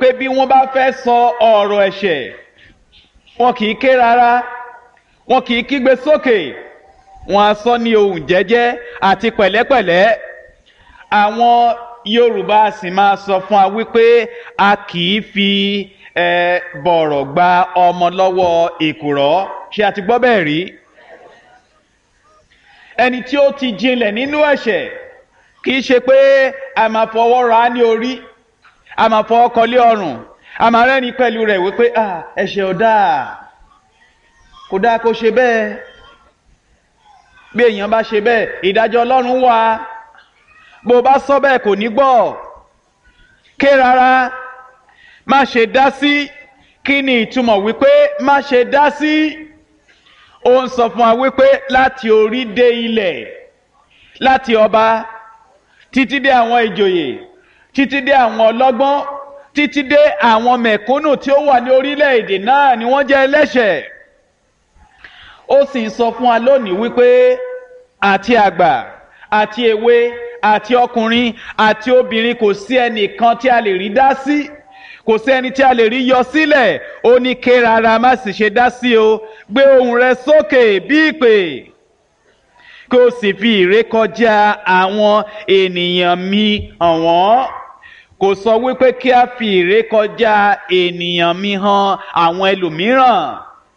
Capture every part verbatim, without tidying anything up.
pé bí wọ́n bá fẹ́ sọ ọ̀rọ̀ ẹ̀ṣẹ̀ wọn kì í ké rárá, wọn kì í kígbe sókè, wọn á sọ ní ohùn jẹ́jẹ́ àti pẹ̀lẹ́pẹ̀lẹ́. Àwọn Yorùbá sì máa sọ fún wa wípé a kì í fi ẹ bọ̀rọ̀ gba ọmọ lọ́wọ́ èkùrọ́. Ṣé a ti gbọ́ bẹ́ẹ̀ rí? Ẹni tí ó ti jinlẹ̀ nínú ẹ̀ṣẹ̀ kì í ṣe pé a máa fọwọ́ ra ní orí, a máa fọwọ́ kọlé ọrùn, a máa rẹ́rìn pẹ̀lú rẹ̀ wípé ah ẹ̀ṣẹ̀ ò dáa, kò dáa kó ṣe bẹ́ẹ̀. Bí èèyàn bá ṣe bẹ́ẹ̀, ìdájọ́ Ọlọ́run wà. Bó bá sọ bẹ́ẹ̀ kò ní gbọ́. Ké rárá, má ṣe dá sí. Kí ni ìtumọ̀ wípé má ṣe dá sí? Ó ń sọ fún wa wípé láti orí dé ilẹ̀, láti ọba títí dé àwọn ìjòyè, títí dé àwọn ọlọ́gbọ́n, títí dé àwọn mẹ̀kúnnù tí ó wà ní orílẹ̀-èdè náà ni wọ́n jẹ́ ẹlẹ́ṣẹ̀. Ó sì ń sọ fún wa lónìí wípé àti àgbà àti èwe àti ọkùnrin àti obìnrin kò sí ẹnìkan tí a lè rí dá sí, kò sí ẹni tí a lè rí yọ sílẹ̀. Ó ní ké rárá, má sì ṣe dá sí o. Gbé ohùn rẹ sókè bí ìpè, kí o sì fi ìrékọjá àwọn ènìyàn mi hàn wọ́n. Kò sọ wípé kí a fi ìrékọjá ènìyàn mi hàn àwọn ẹlòmíràn.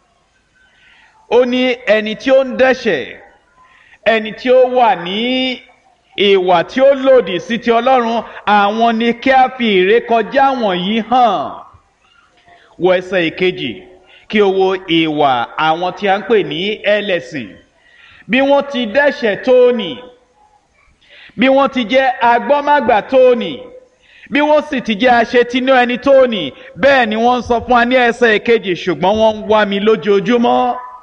Ó ní ẹni tí ó ń dẹ́ṣẹ̀, ẹni tí ó wà ní ìwà tí ó lòdì sí ti Ọlọ́run, àwọn ni kí a fi ìrékọjá wọ̀nyí hàn. Wo ẹsẹ̀ ìkejì kí o wo ìwà àwọn tí a ń pè ní ẹlẹ́sìn. Bí wọ́n ti dẹ́ṣẹ̀ tóní, bí wọ́n ti jẹ́ agbọ́mágbà tóní, bí wọ́n sì ti jẹ́ aṣetínú ẹni tóní, bẹ́ẹ̀ ni wọ́n ń sọ fún wa ní ẹsẹ̀ ìkejì, ṣùgbọ́n wọ́n ń wá mi lójoojúmọ́.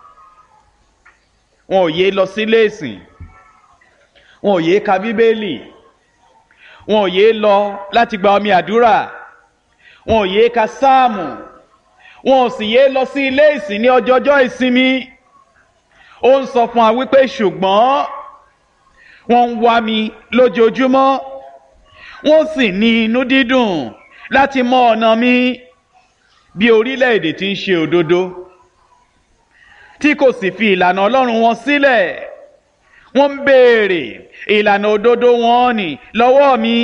Wọn ò yé lọ sílé ìsìn, wọn ò yé ka Bíbélì, wọn ò yé lọ láti gba omi àdúrà, wọn ò yé ka sáàmù, wọn ò sì yé lọ sí ilé ìsìn ní ọjọ́jọ́ ìsinmi. Ó ń sọ fún wa wípé ṣùgbọ́n wọ́n ń wá mi lójoojúmọ́, wọ́n sì ní inú dídùn láti mọ ọ̀nà mi. Bí orílẹ̀-èdè tí ń ṣe òdodo, tí kò sì fi ìlànà Ọlọ́run wọn sílẹ̀, wọ́n ń béèrè ìlànà òdodo wọn nì lọ́wọ́ mi,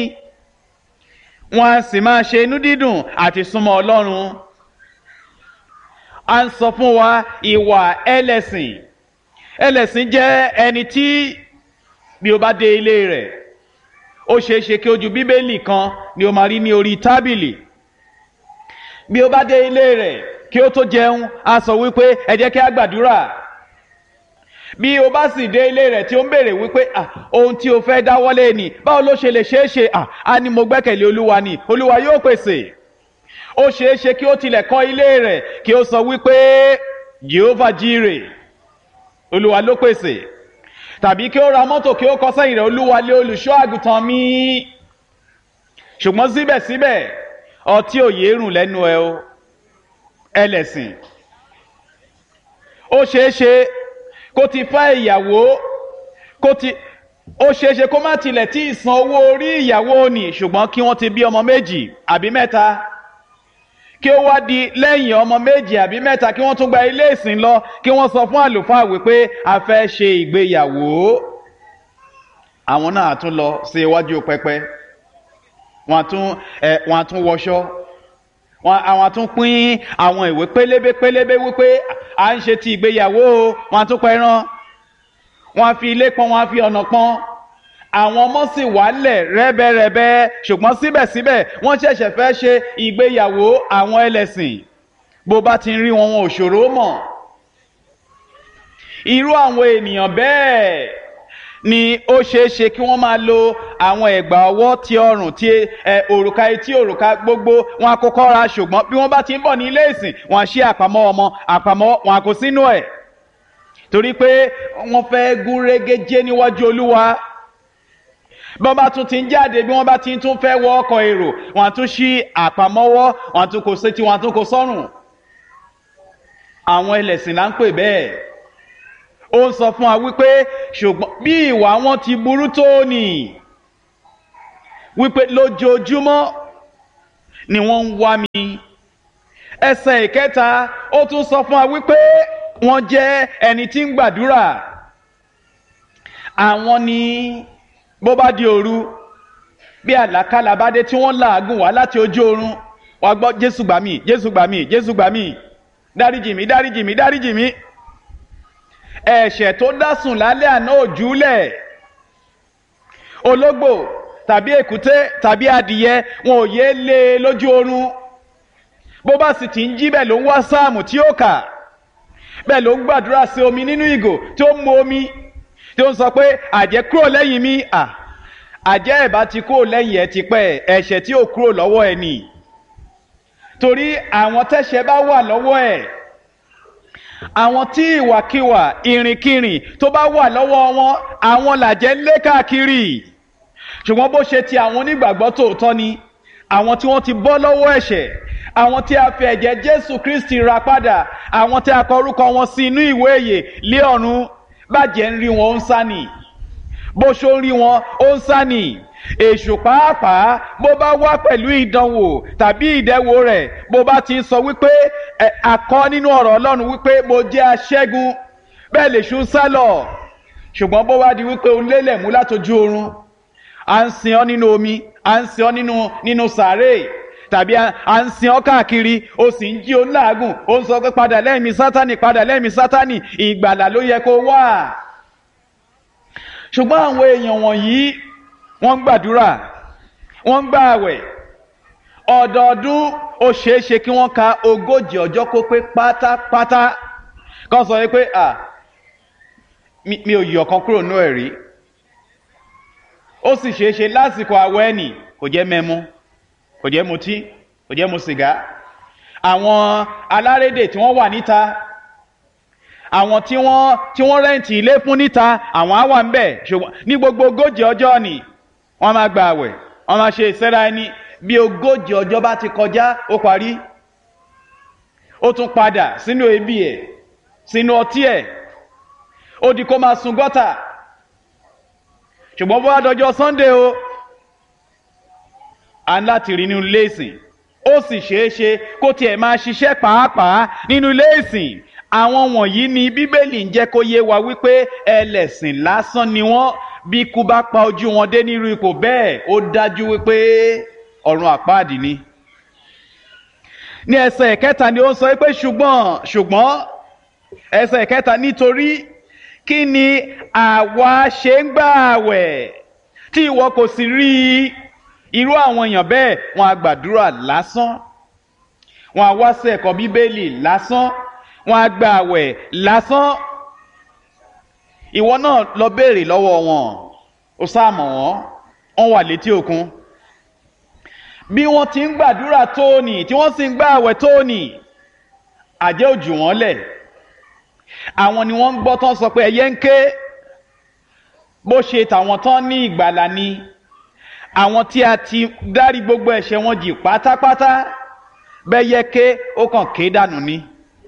wọ́n á sì máa ṣe inú dídùn àti súnmọ́ Ọlọ́run. A ń sọ fún wa ìwà ẹlẹ́sìn. Ẹlẹ́sìn jẹ́ ẹni tí bí o bá dé ilé rẹ̀, ó ṣeé ṣe kí ojú Bíbélì kan ni o máa rí ní orí tábìlì. Bí o bá dé ilé rẹ̀, kí ó tó jẹun, a sọ wípé ẹ jẹ́ kí a gbàdúrà. Bí o bá sì dé ilé rẹ̀ tí ó ń béèrè wípé ah ohun tí o fẹ́ dáwọ́lé ni, báwo ló ṣe lè ṣeé ṣe? ah a ní mo gbẹ́kẹ̀lé Olúwa ni, Olúwa yóò pèsè. Ó ṣeé ṣe kí ó tilẹ̀ kọ́ ilé rẹ̀ kí ó sọ wípé Jehovah Jireh, Olúwa ló pèsè. Tàbí kí ó ra mọ́tò kí ó kọ sẹ́yìn rẹ̀, Olúwa lé olùṣọ́ àgùntàn mi. Ṣùgbọ́n síbẹ̀síbẹ̀ ọtí òye rùn lẹ́nu ẹ o, ẹlẹ́sìn. Ó ṣeé ṣe kó ti fẹ́ ìyàwó, kó ti ó ṣeé ṣe kó má tilẹ̀ tí ì san owó orí ìyàwó ni, ṣùgbọ́n kí wọ́n ti bí ọmọ méjì àbí mẹ́ta, kí ó wá di lẹ́yìn ọmọ méjì àbí mẹ́ta kí wọ́n tún gba ilé ìsìn lọ, kí wọ́n sọ fún àlùfáà wípé a fẹ́ ṣe ìgbéyàwó. Àwọn náà tún lọ sí iwájú pẹpẹ, wọ́n tún ẹ wọ́n tún wọṣọ, wọ́n àwọn tún pín àwọn ìwé pélébé pélébé wípé à ń ṣe ti ìgbéyàwó, wọ́n tún pẹran, wọ́n fi ilé pọ́n, wọ́n fi ọ̀nà pọ́n. Àwọn ọmọ sì wálẹ̀ rẹ́bẹ́rẹ́bẹ́, ṣùgbọ́n síbẹ̀síbẹ̀ wọ́n ṣẹ̀ṣẹ̀ fẹ́ ṣe ìgbéyàwó àwọn ẹlẹ́sìn. Bó bá ti rí wọn, wọn ò ṣòro mọ̀. Irú àwọn ènìyàn bẹ́ẹ̀ ni ó ṣeé ṣe kí wọ́n máa lo àwọn ẹ̀gbà ọwọ́ tí ọrùn tí ẹ òrùka etí òrùka gbogbo wọn àkókò ra, ṣùgbọ́n bí wọ́n bá ti ń bọ̀ ní ilé ìsìn, wọ́n á ṣí àpamọ́ ọmọ àpamọ́ wọn àkó sínú ẹ̀, torí pé wọ́n fẹ́ gún régéjé níwájú Olúwa. Bí wọ́n bá tún ti ń jáde, bí wọ́n bá ti tún fẹ́ wọ ọkọ̀ èrò, wọ́n á tún ṣí àpamọ́wọ́, wọ́n á tún kó sétí, wọ́n á tún kó sọ́rùn. Àwọn ẹlẹ́sìn là ń pè bẹ́ẹ̀. Ó ń sọ fún wa wípé ṣùgbọ́n bí ìwà wọn ti burú tó ní, wípé lójoojúmọ́ ni wọ́n ń wá mi. ẹsẹ̀ ìkẹta ó tún sọ fún wa wípé wọ́n jẹ́ ẹni tí ń gbàdúrà. àwọn ni bó bá di òru bí àlákàlà bá dé tí wọ́n làágùn wá láti ojú oorun wá gbọ́ Jésù gbà mí Jésù gbà mí Jésù gbà mí dáríjì mí dáríjì mí dáríjì mí. ẹ̀ṣẹ̀ tó dá sùn lálẹ́ àná ò júlẹ̀. ológbò tàbí èkúté tàbí adìyẹ wọn ò yé lé e lójú oorun. bó bá sì ti ń jí bẹ́ẹ̀ ló ń wá sáàmù tí ó kà, bẹ́ẹ̀ ló ń gbàdúrà sí omi nínú ìgò tí ó ń mu omi tí ó ń sọ pé àjẹ́ kúrò lẹ́yìn mi. à àjẹ́ ẹ̀bá ti kúrò lẹ́yìn ẹ̀ ti pẹ́, ẹ̀ṣẹ̀ tí ò kúrò lọ́wọ́ ẹ̀ nì. torí àwọn tẹ́ṣẹ̀ bá wà lọ́wọ́ ẹ̀, àwọn tí ìwàkiwà ìrìnkìrìn tó bá wà lọ́wọ́ wọn, àwọn làjẹ́ ń lé káàkiri. ṣùgbọ́n bó ṣe ti àwọn onígbàgbọ́ tòótọ́ ni, àwọn tí wọ́n ti bọ́ lọ́wọ́ ẹ̀ṣẹ̀, àwọn tí a fi ẹ̀jẹ̀ Jésù Kristi ra padà, àwọn tí a kọ orúkọ wọn sí inú ìwé ìyè lé ọ̀run, bàjẹ́ ń rí wọn ó ń sá nì, bó ṣó ń rí wọn ó ń sá nì. èṣù pàápàá bó bá wá pẹ̀lú ìdánwò tàbí ìdẹwò rẹ̀, bó bá ti ń sọ wípé àkọ́ nínú ọ̀rọ̀ Ọlọ́run wípé mo jẹ́ aṣẹ́gun, bẹ́ẹ̀ lèṣù ń sá lọ. ṣùgbọ́n bó wá di wípé o lélẹ̀ mú látojú oorun, à ń sin ọ́ nínú omi, à ń sin ọ́ nínú nínú sàárè, tàbí à ń sin ọ́ káàkiri, o sì ń jí o ń làágùn, o ń sọ pé padà lẹ́yìn mi Sátánì, padà lẹ́yìn mi Sátánì, ìgbàlà ló yẹ kó wà. ṣùgbọ́n àwọn èèyàn wọ̀nyí wọ́n ń gbàdúrà, wọ́n ń gbààwẹ̀. ọdọọdún ó ṣeé ṣe kí wọ́n ka ogójì ọjọ́ kó pé pátápátá, kán sọ pé à mi ò yọ̀ kan kúrò nú ẹ̀ rí. ó sì ṣeé ṣe lásìkò àwẹ̀ ẹ̀nì kò jẹ́ mẹ́mu, kò jẹ́ mutí, kò jẹ́ mu sìgá. àwọn alárédè tí wọ́n wà níta, àwọn tí wọ́n tí wọ́n rẹ́ǹtì ilé fún níta, àwọn á wà ń bẹ̀. ṣùgbọ́n ní gbogbo ogójì ọjọ́ ni wọ́n máa gba àwẹ̀, wọ́n máa ṣe ìsẹ́ra ẹni. bí ogójì ọjọ́ bá ti kọjá, ó parí. ó tún padà sínú ebi ẹ̀, sínú ọtí ẹ̀, ó di kó máa sun gọ́tà. ṣùgbọ́n bó wá dọjọ́ Sunday o, à ń láti rí nínú ilé ìsìn. ó sì ṣeé ṣe kó tiẹ̀ máa ṣiṣẹ́ pàápàá nínú ilé ìsìn. àwọn wọ̀nyí ni Bíbélì ń jẹ́ kó yé wa wípé ẹlẹ́sìn lásán ni wọ́n. bí ikú bá pa ojú wọn dé nírú ipò bẹ́ẹ̀, ó dájú wípé ọ̀run àpáàdì ni. ní ẹsẹ̀ ìkẹta ni ó ń sọ pé ṣùgbọ́n ṣùgbọ́n ẹsẹ̀ ìkẹta nítorí kí ni àwa ṣe ń gbààwẹ̀ tí ìwọ kò sì rí i. irú àwọn èèyàn bẹ́ẹ̀ wọn á gbàdúrà lásán, wọn á wá sí ẹ̀kọ́ Bíbélì lásán, wọn á gbààwẹ̀ lásán. ìwọ náà lọ béèrè lọ́wọ́ wọn, ó sáàmọ̀ wọ́n, wọ́n wà létí òkun. bí wọ́n ti ń gbàdúrà tóòní tí wọ́n sì ń gbààwẹ̀ tóòní, àjẹ́ ò jù wọ́n lẹ̀. àwọn ni wọ́n ń gbọ́ tán sọ pé ẹyẹ ń ké, bó ṣe tàwọn tán ní ìgbàlà ni. àwọn tí a ti dárí gbogbo ẹ̀ṣẹ̀ wọn jì pátápátá, bẹ́yẹ ké ó kàn ké dànù ni.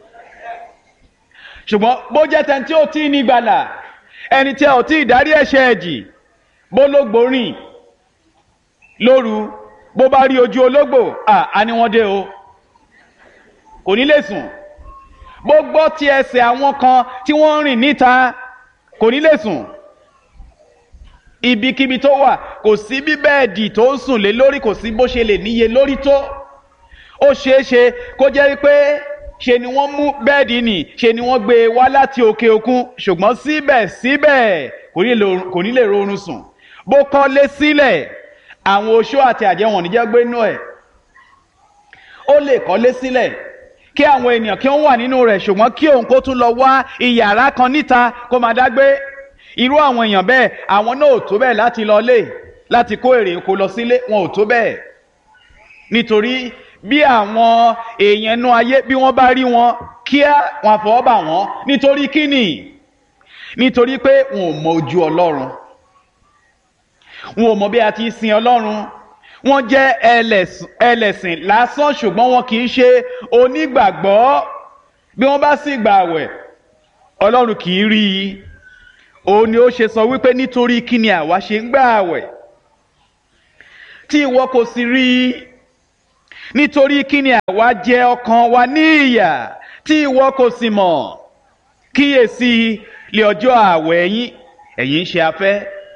ṣùgbọ́n bó jẹ́ tẹ́ni tí ó tí ní ìgbàlà, ẹni tí a ò tí ì dárí ẹ̀ṣẹ̀ ẹ̀ jì, bó lógbò rìn lóru, bó bá rí ojú ológbò, à ní wọ́n dé o, kò ní lè sùn. bó gbọ́ ti ẹsẹ̀ àwọn kan tí wọ́n rìn níta, kò ní lè sùn. ibikíbi tó wà, kò sí bí bẹ́ẹ̀dì tó ń sùn lé lórí, kò sí bó ṣe lè níye lórí tó. ó ṣeé ṣe kó jẹ́ pé ṣe ni wọ́n mú bẹ́ẹ̀dì nì, ṣe ni wọ́n gbé e wá láti òkè òkun, ṣùgbọ́n síbẹ̀síbẹ̀ kò ní lè rọrùn sùn. bó kọ́lé sílẹ̀, àwọn oṣó àti àjẹ́ wọn níjẹ́ gbé inú ẹ̀. ó lè kọ́lé sílẹ̀ kí àwọn ènìyàn kí wọ́n wà nínú rẹ̀, ṣùgbọ́n kí òun kó tún lọ wá iyàrá kan níta kó máa dágbé. irú àwọn èèyàn bẹ́ẹ̀, àwọn náà ò tó bẹ́ẹ̀ láti lọ lé láti kó èrè oko lọ sílé, wọn ò tó bẹ́ẹ̀. nítorí bí àwọn èèyàn inú ayé bí wọ́n bá rí wọn, kíá wọn àfọwọ́ bà wọ́n. nítorí kíni? nítorí pé wọn ò mọ ojú Ọlọ́run, wọn ò mọ bí a ti sin Ọlọ́run. wọ́n jẹ́ ẹlẹ́sìn lásán, ṣùgbọ́n wọn kì í ṣe onígbàgbọ́. bí wọ́n bá sì gbààwẹ̀, Ọlọ́run kì í rí i. òun ni ó ṣe sọ wípé nítorí kí ni àwa ṣe ń gbààwẹ̀ tí ìwọ kò sì rí i. nítorí kí ni àwa jẹ ọkàn wa ní ìyà tí ìwọ kò sì mọ̀? Kíyèsí, lé ọjọ́ ààwẹ̀ yín ẹ̀yin ń ṣe afẹ́,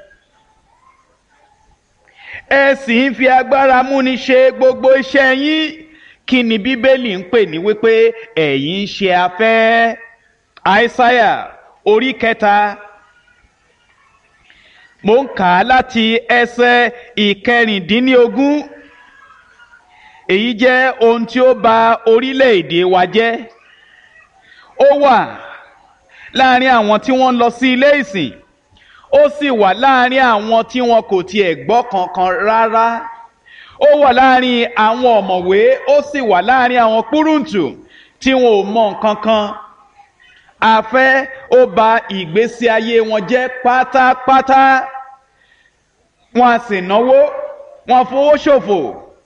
ẹ sì ń fi agbára múni ṣe gbogbo iṣẹ́ yín. Kí ni Bíbélì ń pè ní wípé ẹ̀yin ń ṣe afẹ́? Àìsáyà orí kẹta, mo ń kà á láti ẹsẹ̀ ìkẹrìndínlógún. Èyí jẹ́ ohun tí ó bà orílẹ̀-èdè wa jẹ́. Ó wà láàrin àwọn tí wọ́n ń lọ sí ilé ìsìn, ó sì wà láàrin àwọn tí wọn kò tiẹ̀ gbọ́ kankan rárá. Ó wà láàrin àwọn ọ̀mọ̀wé, ó sì wà láàrin àwọn púrùǹtù tí wọn ò mọ nǹkan kan. Afẹ́ ó bà ìgbésí ayé wọn jẹ́ pátápátá. Wọ́n á sì náwó, wọ́n á fowó ṣòfò.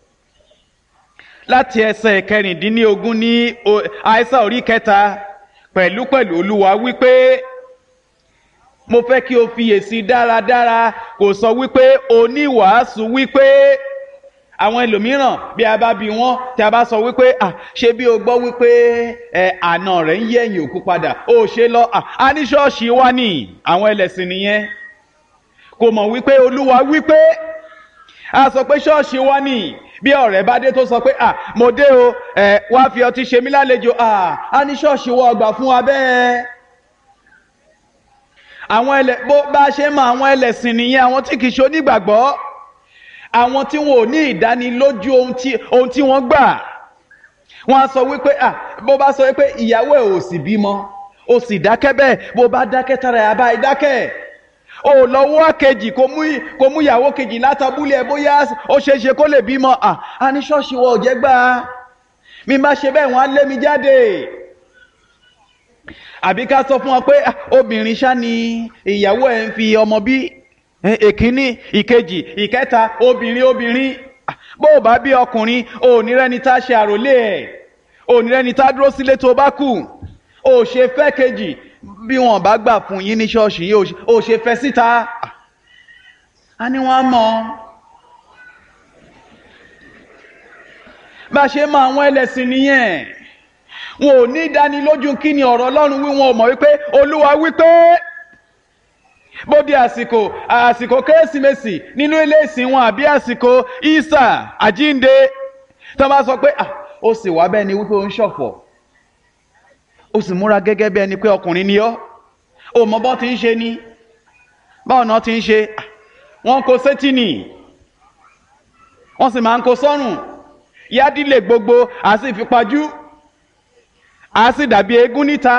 Láti ẹsẹ̀ kẹrìndínlógún ní Àìsáyà orí kẹta, pẹ̀lúpẹ̀lú Olúwa wípé, mo fẹ́ kí o fiyèsí dáradára. Kò sọ wípé oníwàásù wípé, àwọn ẹlòmíràn bí a bá bi wọ́n, tí a bá sọ wípé à ṣe bí o gbọ́ wípé ẹ àna rẹ̀ ń yẹ̀yìn òkú padà, ó ṣe lọ à á ní ṣọ́ọ̀ṣì wá ní àwọn ẹlẹ́sìn nìyẹn. Kò mọ̀ wípé Olúwa wípé, a sọ pé ṣọ́ọ̀ṣì wá ní. Bí ọ̀rẹ́ bá dé tó sọ pé à mo dé o, ẹ wá fi ọtí ṣe mí lálejò, à á ní ṣọ́ọ̀ṣì wọ ọgbà fún wa bẹ́ẹ̀. Àwọn ẹlẹ bó bá ṣe mọ àwọn ẹlẹ́sìn nìyẹn, àwọn tí kìí ṣe onígbàgbọ́, àwọn tí wọn ò ní ìdánilójú ohun tí ohun tí wọ́n gbà. Wọ́n á sọ wípé à bó bá sọ wípé ìyàwó ẹ̀ ò sì bímọ, ó sì dákẹ́ bẹ́ẹ̀, bó bá dákẹ́ tara ẹ̀ àbá ìdákẹ́. O lọ wá kejì kó mú kó mú ìyàwó kejì látàbúlé ẹ bóyá ó ṣe é ṣe kó lè bímọ. À á ní ṣọ́ọ̀ṣì wọ òjẹ́ gbà, mi má ṣe bẹ́ẹ̀ wọ́n á lé mi jáde. Àbí ká sọ fún wọn pé obìnrin ṣá ni ìyàwó ẹ̀ ń fi ọmọ bí, èkíní ìkejì ìkẹta obìnrin obìnrin. Bó o bá bí ọkùnrin, ò ní rẹ́ni tá ṣe àròlé ẹ̀, ò ní rẹ́ni tá dúró sílé tó bá kù. Ò ṣe fẹ́ kejì, bí wọn bá gbà fún yín ní ṣọ́ọ̀ṣì yìí, ò ṣe fẹ́ síta. A ní wọ́n mọ̀. Bá ṣe mọ àwọn ẹlẹ́sìn nìyẹn. Wọn ò ní ìdánilójú kí ni ọ̀rọ̀ Ọlọ́run wí, wọn ò mọ̀ wípé Olúwa wípé, bóde àsìkò àsìkò Kérésìmesì nínú ilé ìsìn wọn àbí àsìkò Ìsà àjínde, tó bá sọ pé ah ó sì wá bẹ́ẹ̀ ni wípé ó ń ṣọ̀fọ̀, ó sì múra gẹ́gẹ́ bí ẹni pé ọkùnrin ni ọ́, ó mọ bọ́ ti ń ṣe ni, báwọn náà ti ń ṣe, wọ́n kó sétí nì, wọ́n sì máa ń kó sọ́rùn, yádìlé gbogbo àti ìfipajú, a sì dàbí eégún níta.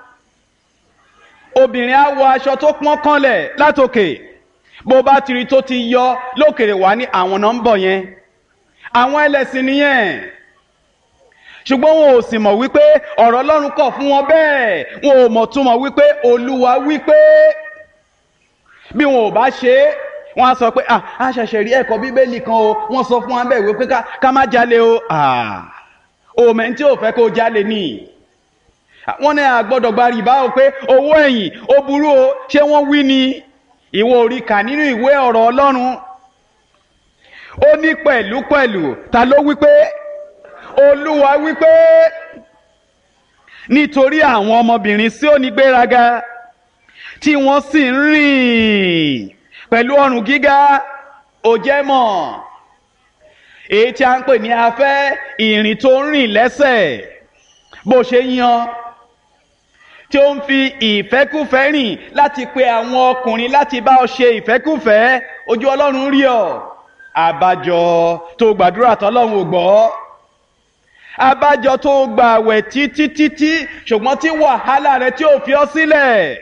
Obìnrin á wọ aṣọ tó pọ́n kànlẹ̀ látòkè, bó bá tiri tó ti yọ lókèrè wá ní àwọn náà ń bọ̀ yẹn, àwọn ẹlẹ́sìn nìyẹn. Ṣùgbọ́n wọn ò sì mọ̀ wípé ọ̀rọ̀ Ọlọ́run kọ̀ fún wọn bẹ́ẹ̀, wọn ò mọ̀ túmọ̀ wípé Olúwa wípé. Bí wọn ò bá ṣe é, wọ́n á sọ pé ah a ṣẹ̀ṣẹ̀ rí ẹ̀kọ́ Bíbélì kan o, wọ́n sọ fún wa bẹ́ẹ̀ wípé ká má jalè o. ah òmẹ́ tí ò fẹ́ kó jalè ní. Wọ́n ní àgbọ́dọ̀ gba rìbá o, pé owó ẹ̀yìn ó burú o, ṣé wọ́n wí ni? Ìwọ ò rí kà nínú ìwé ọ̀rọ̀ Ọlọ́run. Ó ní pẹ̀lú pẹ̀lú, ta ló wípé? Olúwa wípé, nítorí àwọn ọmọbìnrin Síónì gbéraga tí wọ́n sì ń rìn pẹ̀lú ọrùn gíga, ó jẹ́ mọ̀ èyí tí a ń pè ní afẹ́, ìrìn tó ń rìn lẹ́sẹ̀ bó ṣe yan, tí ó ń fi ìfẹ́kúfẹ́ rìn láti pe àwọn ọkùnrin láti bá ọ ṣe ìfẹ́kúfẹ́. Ojú Ọlọ́run rí ọ, àbájọ tó gbàdúrà tọ́lọ́run ò gbọ́, àbájọ tó gbààwẹ̀ títí títí ṣùgbọ́n tí wàhálà rẹ tí ò fi ọ́ sílẹ̀.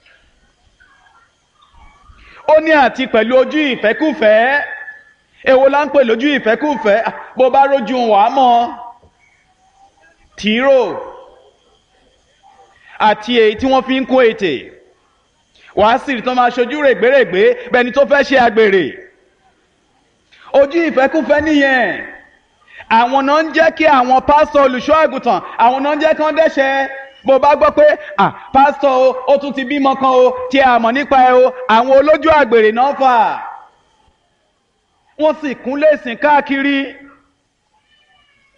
Ó ní àti pẹ̀lú ojú ìfẹ́kúfẹ́. Èwo la ń pè lójú ìfẹ́kúfẹ́? Bó bá rójú wàá mọ̀, tìró àti èyí tí wọ́n fi ń kó ètè, wàá sì rí tán máa ṣojú règbèrègbè bẹni tó fẹ́ ṣe àgbèrè. Ojú ìfẹ́kúfẹ́ nìyẹn. Àwọn náà ń jẹ́ kí àwọn pásítọ̀ olùṣọ́ àgùntàn, àwọn náà ń jẹ́ kí wọ́n dẹ́ṣẹ̀. Bó bá gbọ́ pé ah pásítọ̀ o, ó tún ti bímọ kan o, tí a mọ̀ nípa ẹ o, àwọn olójú àgbèrè náà fà. Wọ́n sì kúnlé ìsìn káàkiri.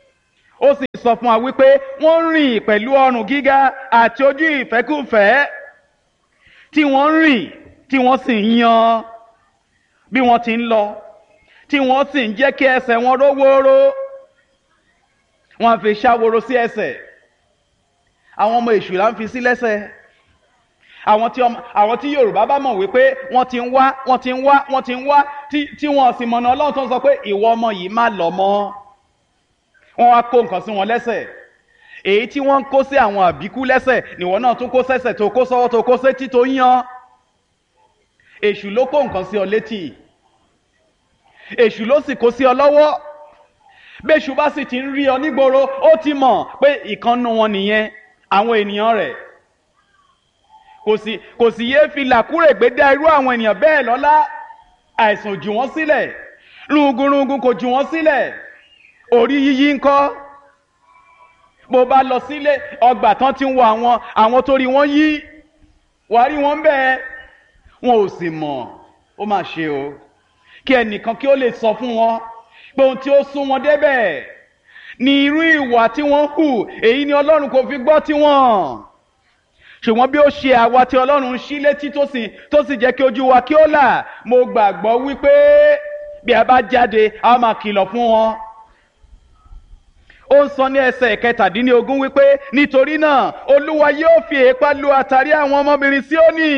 ó sì sọ fún wa wípé wọ́n rìn pẹ̀lú ọrùn gíga àti ojú ìfẹ́kùfẹ́ tí wọ́n rìn tí wọ́n sì ń yan bí wọ́n ti ń lọ tí wọ́n sì ń jẹ́ kí ẹsẹ̀ wọn ró wóró wọ́n fi ṣàwòrò sí ẹsẹ̀ àwọn ọmọ èṣù là ń fi sí lẹ́sẹ̀ àwọn tí àwọn tí Yorùbá bá mọ̀ wípé wọ́n ti ń wá wọ́n ti ń wá wọ́n ti ń wá tí tí wọ́n sì mọ̀nà Ọlọ́run tó ń sọ pé ìwọ ọmọ yìí má lọ mọ́ wọ́n wá kó nǹkan sí wọn lẹ́sẹ̀ èyí tí wọ́n ń kó sí àwọn àbíkú lẹ́sẹ̀ nìwọ náà tún kó sẹ́sẹ̀ tó kó sọ́wọ́ tó kó sétí tó yan èṣù ló kó nǹkan sí ọ létí èṣù ló sì kó sí ọ lọ́wọ́ bẹ́ṣù bá sì ti ń rí ọ nígboro ó ti mọ̀ pé ìkànnù wọn nìyẹn àwọn ènìyàn rẹ̀ kò sì kò sì yéé fi làkúrègbé dá irú àwọn ènìyàn bẹ́ẹ̀ lọ́lá àìsàn jù wọ́n sílẹ̀ rúgurùngun kò jù wọ́n sílẹ̀ orí yíyí ńkọ́ bó bá lọ sílé ọgbà tán ti ń wo àwọn àwọn tó rí wọn yí wàá rí wọn bẹ́ẹ̀ wọn ò sì mọ̀ ó mà ṣe o kí ẹnìkan kí ó lè sọ fún wọn pé ohun tí ó sún wọn débẹ̀ ni irú ìwà tí wọ́n hù èyí ni Ọlọ́run kò fi gbọ́ tiwọn ṣùgbọ́n bí ó ṣe àwa tí Ọlọ́run ń ṣí létí tó sì tó sì jẹ́ kí ojú wa kí ó là mo gbàgbọ́ wípé bí a bá jáde a máa kìlọ̀ fún wọn ó ń sọ ní ẹsẹ̀ kẹtàdínlógún wípé nítorí náà Olúwa yóò fi èépá lu àtàrí àwọn ọmọbìnrin Síónì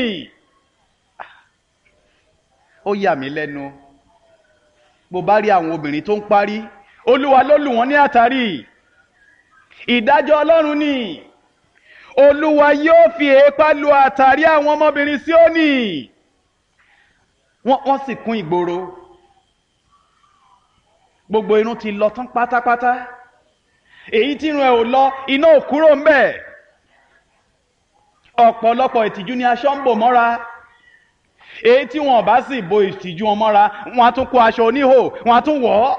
ó yà mí lẹ́nu bó bá rí àwọn obìnrin tó ń parí Olúwa ló lù wọ́n ní àtàrí ìdájọ́ Ọlọ́run ni Olúwa yóò fi èépá lu àtàrí àwọn ọmọbìnrin Síónì wọ́n sì kún ìgboro gbogbo irun ti lọ tán pátápátá èyí tí irun ẹ̀ ò lọ iná ò kúrò ń bẹ̀ ọ̀pọ̀lọpọ̀ ìtìjú ni aṣọ ń bò mọ́ra èyí tí wọn bá sì bo ìtìjú wọn mọ́ra wọn á tún kó aṣọ oníhò wọn á tún wọ̀ ọ́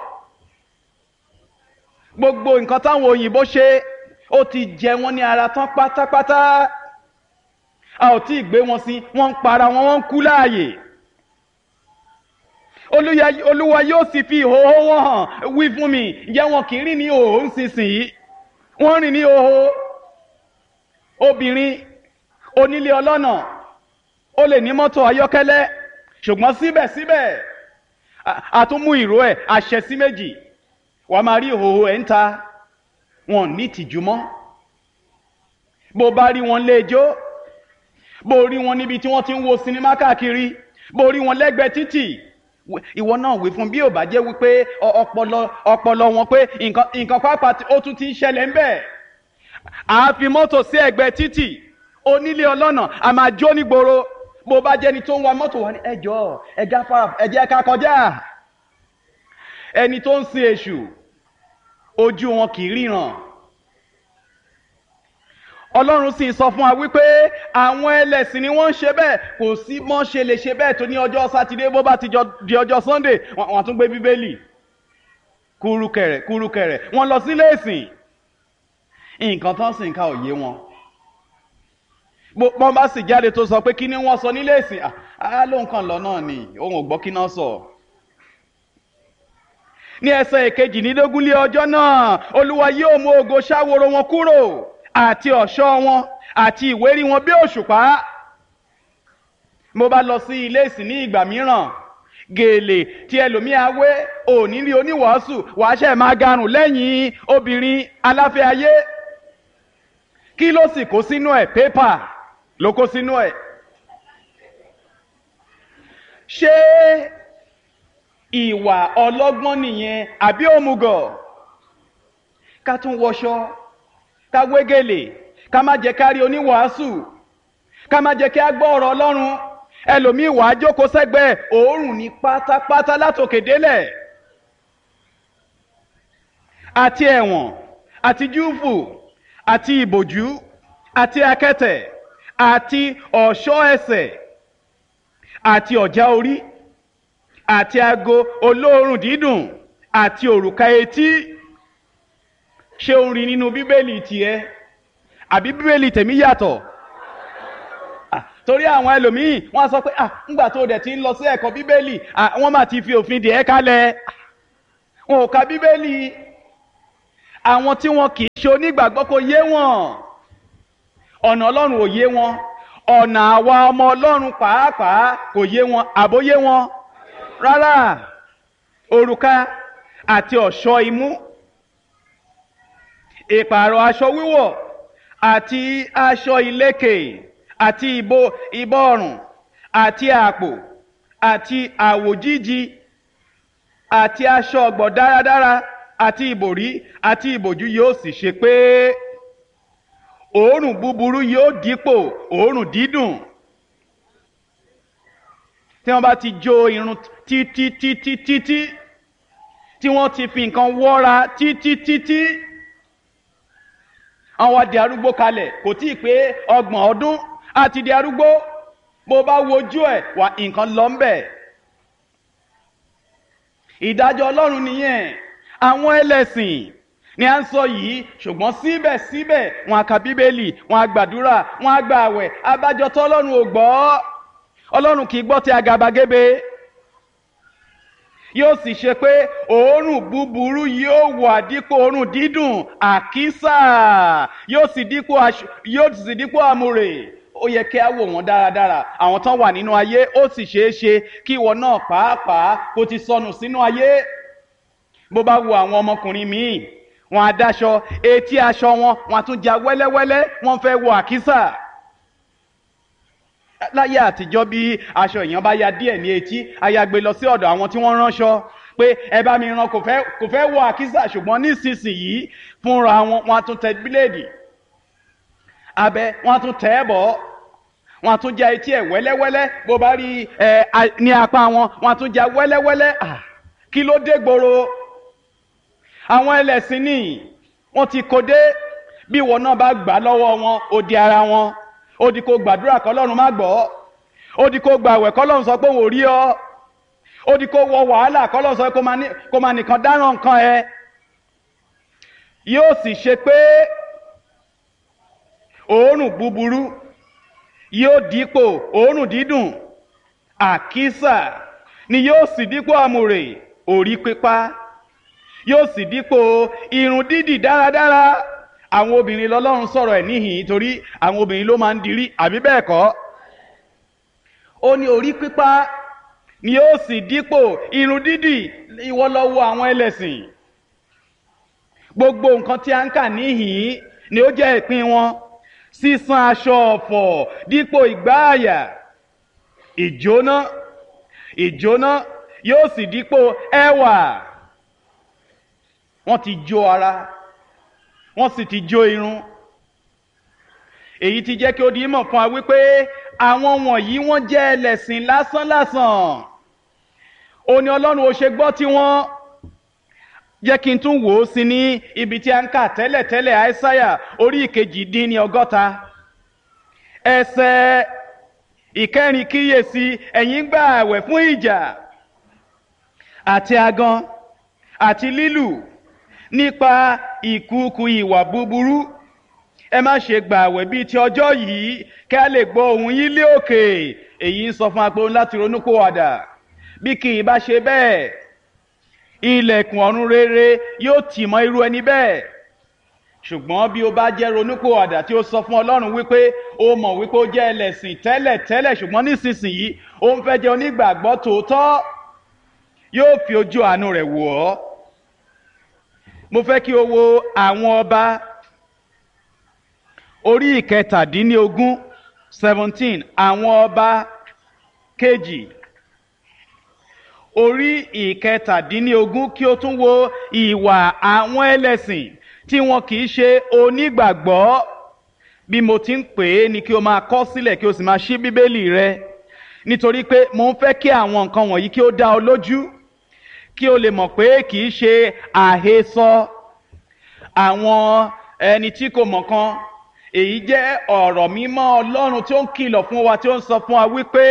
gbogbo nǹkan táwọn òyìnbó ṣe ó ti jẹ wọn ní ara tán pátápátá a ò tí ì gbé wọn sí wọn ń para wọn wọn ń kú láàyè Olúwa yóò sì fi ìhòòhò wọn hàn wí fún mi ǹjẹ́ wọn kì í rìn ní ìhòòhò nísinsìnyí wọ́n rìn ní ìhòòhò obìnrin onílé ọlọ́nà ó lè ní mọ́tò ayọ́kẹ́lẹ́ ṣùgbọ́n síbẹ̀síbẹ̀ àtúnmú ìró ẹ̀ àṣẹ sí méjì wàá máa rí ìhòòhò ẹ̀ ń ta wọn ní ìtìjú mọ́ bó bá rí wọn léjó bó rí wọn níbi tí wọ́n ti ń wo sinimá káàkiri bó rí wọn lẹ́gbẹ̀ẹ́ títì ìwọ náà wí fún bí ò bá jẹ́ wípé ọpọlọ ọpọlọ wọn pé nǹkan nǹkan pápá ó tún ti ń ṣẹlẹ̀ ń bẹ̀ àá fi mọ́tò sí ẹ̀gbẹ́ títì onílé ọlọ́nà a máa jó nígboro bó bá jẹ́ni tó ń wa mọ́tò wá ní ẹjọ́ ẹjá fara ẹjẹ́ ká kọjá ẹni tó ń sin èṣù ojú wọn kì í ríran Ọlọ́run sì sọ fún wa wípé àwọn ẹlẹ́sìn ni wọ́n ń ṣe bẹ́ẹ̀ kò sí mọ́ ṣe lè ṣe bẹ́ẹ̀ tó ní ọjọ́ sátidé bó bá ti di ọjọ́ Sunday wọ́n tún gbé bíbélì kúrúkẹ̀rẹ̀ kúrúkẹ̀rẹ̀ wọ́n lọ sílé ìsìn nǹkan tán sì ń ka òye wọn bọ́n bá sì jáde tó sọ pé kí ni wọ́n sọ nílé ìsìn á ló ń kàn lọ náà ni òun ò gbọ́ kí náà sọ. ní ẹsẹ̀ ìkejìlélógún lé ọjọ́ náà Olúwa yóò mú ògo ṣáworo wọn kúrò àti ọ̀ṣọ́ wọn àti ìwérí wọn bí òṣùpá. mo bá lọ sí ilé ìsìn ní ìgbà mìíràn gèlè tí ẹlòmíà wé òní rí oníwàásù wàá ṣe máa garùn lẹ́yìn obìnrin aláfẹ́ ayé kí ló sì kó sínú ẹ̀ pépà ló kó sínú ẹ̀. ṣé ìwà ọlọ́gbọ́n nìyẹn àbí òmùgọ̀? ká tún wọṣọ ká wé gèlè ká má jẹ́ ká rí oníwàásù ká má jẹ́ kí á gbọ́ ọ̀rọ̀ Ọlọ́run ẹlòmíì wàá jókòó sẹ́gbẹ̀ẹ́ òórùn ní pátápátá látòkè délẹ̀ àti ẹ̀wọ̀n àti júùfù àti ìbòjú àti akẹ́tẹ̀ àti ọ̀ṣọ́ ẹsẹ̀ àti ọ̀já orí àti ago olóòórùn dídùn àti òrùka etí. ṣé o rí nínú bíbélì tiẹ̀ àbí bíbélì tèmi yàtọ̀? torí àwọn ẹlòmíì wọ́n á sọ pé ah ńgbà tó dẹ̀ ti ń lọ sí ẹ̀kọ́ bíbélì wọ́n máa ti fi òfin dè ẹ́ kalẹ̀ wọn ò ka bíbélì àwọn tí wọn kì í ṣe onígbàgbọ́ kò yé wọn, ọ̀nà Ọlọ́run ò yé wọn, ọ̀nà àwa ọmọ Ọlọ́run pàápàá kò yé wọn, àbóyé wọn rárá. Òrùka àti ọ̀ṣọ́ imú, ìpààrọ̀ aṣọ wíwọ̀ àti aṣọ ìlékè àti ìbò ìbọ̀rùn àti àpò àti àwòjíji àti aṣọ ọ̀gbọ̀ dáradára àti ìbòrí àti ìbòjú yóò sì ṣe pé òórùn búburú yóò dípò òórùn dídùn. Tí wọ́n bá ti jó irun títí títí títí tí wọ́n ti fi nǹkan wọ́ra títí títí àwọn di arúgbó kalẹ̀, kò tí ì pé ọgbọ̀n ọdún àti di arúgbó, bó bá wojú ẹ̀ wà nǹkan lọ ń bẹ̀. Ìdájọ́ Ọlọ́run nìyẹn. Àwọn ẹlẹ́sìn ni à ń sọ yìí, ṣùgbọ́n síbẹ̀síbẹ̀ wọn á ka Bíbélì, wọn á gbàdúrà, wọn á gba àwẹ̀. Abájọ tó Ọlọ́run ò gbọ́. Ọlọ́run kì í gbọ́ ti àgàbàgebè. Yóò sì ṣe pé òórùn búburú yóò wà dípò òórùn dídùn, àkísà yóò sì dípò yóò sì dípò àmùrè. Ó yẹ kí a wò wọ́n dáradára, àwọn tán wà nínú ayé. Ó sì ṣeé ṣe kí ìwọ náà pàápàá kó ti sọnù sínú ayé. Bó bá wo àwọn ọmọkùnrin míì, wọn á dáṣọ, etí aṣọ wọn wọn á tún já wẹ́lẹ́wẹ́lẹ́, wọ́n fẹ́ wọ àkísà. Láyé àtijọ́ bí aṣọ èèyàn bá ya díẹ̀ ní etí, a ya gbé lọ sí ọ̀dọ̀ àwọn tí wọ́n ránṣọ pé ẹ bá mi rán, kò fẹ́ kò fẹ́ wọ àkísà. Ṣùgbọ́n nísinsìnyí fúnra wọn wọn á tún tẹ bíléèdì abẹ, wọn á tún tẹ̀ ẹ́ bọ̀, wọn á tún já etí ẹ̀ wẹ́lẹ́wẹ́lẹ́. Bó bá rí ẹ ní apá wọn, wọn á tún já wẹ́lẹ́wẹ́lẹ́. Ah, kí ló dé gbòòrò? Àwọn ẹlẹ́sìn ní wọ́n ti kó dé. Bí ìwọ náà bá gbà lọ́wọ́ wọn, ó di ara wọn. Ó di kó gbàdúrà kọ́lọ́run má gbọ́, ó di kó gbàwẹ̀ kọ́lọ́run sọ pé òun ò rí ọ, ó di kó wọ wàhálà kọ́lọ́run sọ pé kó máa nìkan dáràn nǹkan ẹ. Yóò sì ṣe pé òórùn búburú yóò dípò òórùn dídùn, àkísà ni yóò sì dípò àmùrè, orí pípá yóò sì dípò irun dídì dáradára. Àwọn obìnrin lọ́lọ́run sọ̀rọ̀ ẹ̀ níhìn torí àwọn obìnrin ló máa ń dirí, àbí bẹ́ẹ̀ kọ́? Ó ní orí pípá ni yóò sì dípò irun dídì. Ìwọ lọ wo àwọn ẹlẹ́sìn, gbogbo nǹkan tí a ń kà níhìn ni ó jẹ́ ìpín wọn. Sísan aṣọ ọ̀fọ̀ dípò ìgbáàyà, ìjóná ìjóná yóò sì dípò ẹwà. Wọ́n ti jó ara, wọ́n sì ti jó irun. Èyí ti jẹ́ kí ó di mọ̀ fún wa wípé àwọn wọ̀nyí wọ́n jẹ́ ẹlẹ́sìn lásánlásán. Ó ní Ọlọ́run ò ṣe gbọ́ tí wọ́n. Jẹ́ kí n tún wò ó sí ní ibi tí a ń kà tẹ́lẹ̀tẹ́lẹ̀, Àìsáyà orí ìkejì dín ní ọgọ́ta. Ẹsẹ̀ ìkẹrin, kíyèsí ẹ̀yin gbà àwẹ̀ fún ìjà àti agan àti lílù nípa ìkùukù ìwà búburú. Ẹ má ṣe gbà àwẹ̀ bíi ti ọjọ́ yìí kí a lè gbọ́ ohùn yín lé òkè. Èyí ń sọ fún apò láti ronúpìwàdà. Bí kì í bá ṣe bẹ́ẹ̀, ilẹ̀kùn ọ̀run rere yóò tì mọ́ irú ẹni bẹ́ẹ̀. Ṣùgbọ́n bí ó bá jẹ́ ronúpìwàdà tí ó sọ fún Ọlọ́run wípé ó mọ̀ wípé ó jẹ́ ẹlẹ́sìn tẹ́lẹ̀ tẹ́lẹ̀, ṣùgbọ́n nísinsìnyí ó ń fẹ́ jẹ́ onígbàgbọ́ tòótọ́, yóò fi ojú àánú rẹ̀ wò ọ́. Mo fẹ́ kí o wo àwọn ọba orí ìkẹtàdínlógún seventeen, àwọn ọba kejì orí ìkẹtàdínlógún, kí o tún wo ìwà àwọn ẹlẹ́sìn tí wọn kì í ṣe onígbàgbọ́. Bí mo ti ń pè é ni kí o máa kọ sílẹ̀ kí o sì máa ṣí Bíbélì rẹ, nítorí pé mo ń fẹ́ kí àwọn nǹkan wọ̀nyí kí ó dá ọ lójú, kí o lè mọ̀ pé kì í ṣe àhesọ àwọn ẹni tí kò mọ̀ kan. Èyí jẹ́ ọ̀rọ̀ mímọ́ Ọlọ́run tí ó ń kìlọ̀ fún wa, tí ó ń sọ fún wa wípé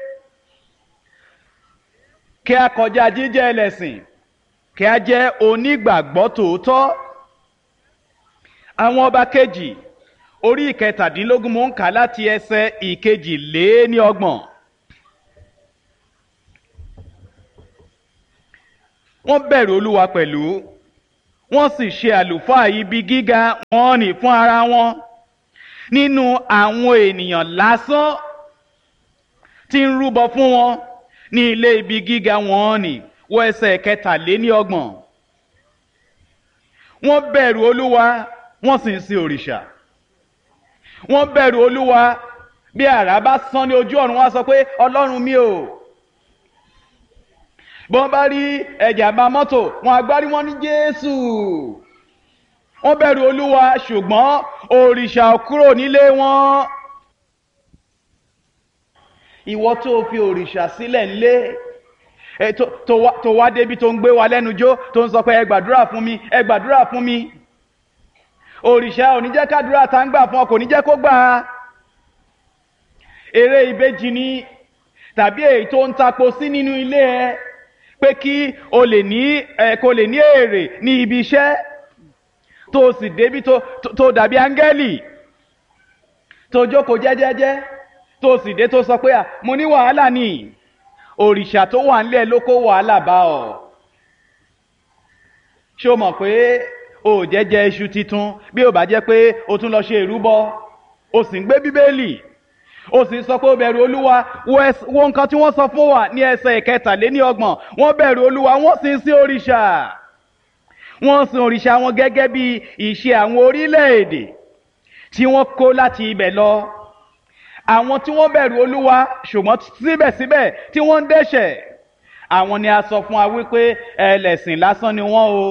kí a kọjá jíjẹ́ ẹlẹ́sìn, kí a jẹ́ onígbàgbọ́ tòótọ́. Àwọn ọba kejì orí ìkẹtàdínlógún, mo ń kà láti ẹsẹ̀ ìkejì lé ní ọgbọ̀n. Wọ́n bẹ̀rù Olúwa pẹ̀lú, wọ́n sì ṣe àlùfáà ibi gíga wọn nì fún ara wọn nínú àwọn ènìyàn lásán tí ń rúbọ fún wọn ní ilé ibi gíga wọn nì. Wọ ẹsẹ̀ kẹtàléníọgbọ̀n. Wọ́n bẹ̀rù Olúwa wọ́n sì ń sin òrìṣà. Wọ́n bẹ̀rù Olúwa, bí àrá bá sán ní ojú ọ̀run wọ́n á sọ pé Ọlọ́run mi o. Bọ́n bá rí ẹ̀jàmbá mọ́tò wọn agbárí wọn ní Jésù. Wọ́n bẹ̀rù Olúwa ṣùgbọ́n òrìṣà ò kúrò nílé wọn. Ìwọ tó fi òrìṣà sílẹ̀ ńlé tó wá débi tó ń gbé wa lẹ́nu jó tó ń sọ pé ẹ gbàdúrà fún mi ẹ gbàdúrà fún mi. Òrìṣà ò ní jẹ́ kádúrà tá ń gbà fún ọ kò ní jẹ́ kó gbà á. Eré ìbejì ni tàbí èyí tó ń tapo sí nínú ilé ẹ pé kí o lè ní ẹ kó lè ní èrè ní ibi iṣẹ́ tó o sì débi tó tó dàbí áńgẹ́lì tó jókòó jẹ́jẹ́jẹ́ tó o sì dé tó sọ pé à mo ní wàhálà ni. Òrìṣà tó wà nílẹ̀ ló kó wàhálà bá ọ. Ṣé o mọ̀ pé o ò jẹ́jẹ́ iṣu titun bí ó bá jẹ́ pé o tún lọ ṣe ìrúbọ o sì ń gbé Bíbélì o sì sọ pé o bẹ̀rù Olúwa. Wo nǹkan tí wọ́n sọ fún wa ní ẹsẹ̀ ìkẹtàléníọgbọ̀n. Wọ́n bẹ̀rù Olúwa wọ́n sì ń sin òrìṣà. Wọ́n sin òrìṣà wọn gẹ́gẹ́ bí ìṣe àwọn orílẹ̀-èdè tí wọ́n kó láti ibẹ̀ lọ. Àwọn tí wọ́n bẹ̀rù Olúwa ṣùgbọ́n síbẹ̀síbẹ̀ tí wọ́n ń dẹ́ṣẹ̀, àwọn ni a sọ fún wa wípé ẹlẹ́sìn lásán ni wọ́n o.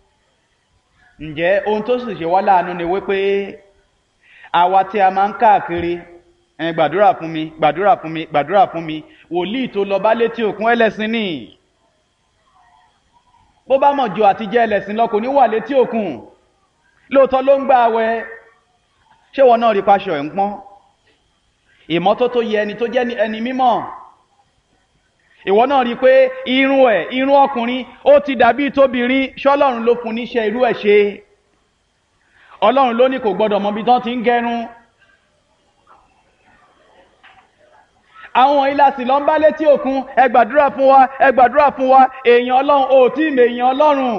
Ǹjẹ́ ohun tó sì ṣe wá láàánú ni wípé àwa tí a máa ń káàkiri ẹ gbàdúrà fún mi gbàdúrà fún mi gbàdúrà fún mi wòlíì tó lọ bá létí òkun ẹlẹ́sìn ni. Bó bá mọ̀ ju àtijẹ́ ẹlẹ́sìn lọ kò ní wà létí òkun. Lóòótọ́ ló ń gbà àwẹ̀. Ṣé wọn náà rí paṣọ ẹ̀ ń pọ́n? Ìmọ́tótó yẹ ẹni tó jẹ́ ẹni mímọ́. Ìwọ náà rí pé irun ẹ̀ irun ọkùnrin ó ti dàbí tóbìnrin. Ṣọ́lọ́run ló fún níṣẹ́ irú ẹ̀ ṣe. Ọlọ́run ló ní kò gbọdọ̀ mọ ibi tán ti ń gẹrun. Àwọn ìlàsì lọ ń bá létí òkun ẹ gbàdúrà fún wa ẹ gbàdúrà fún wa. Èèyàn Ọlọ́run ò tí ì mèèyàn Ọlọ́run.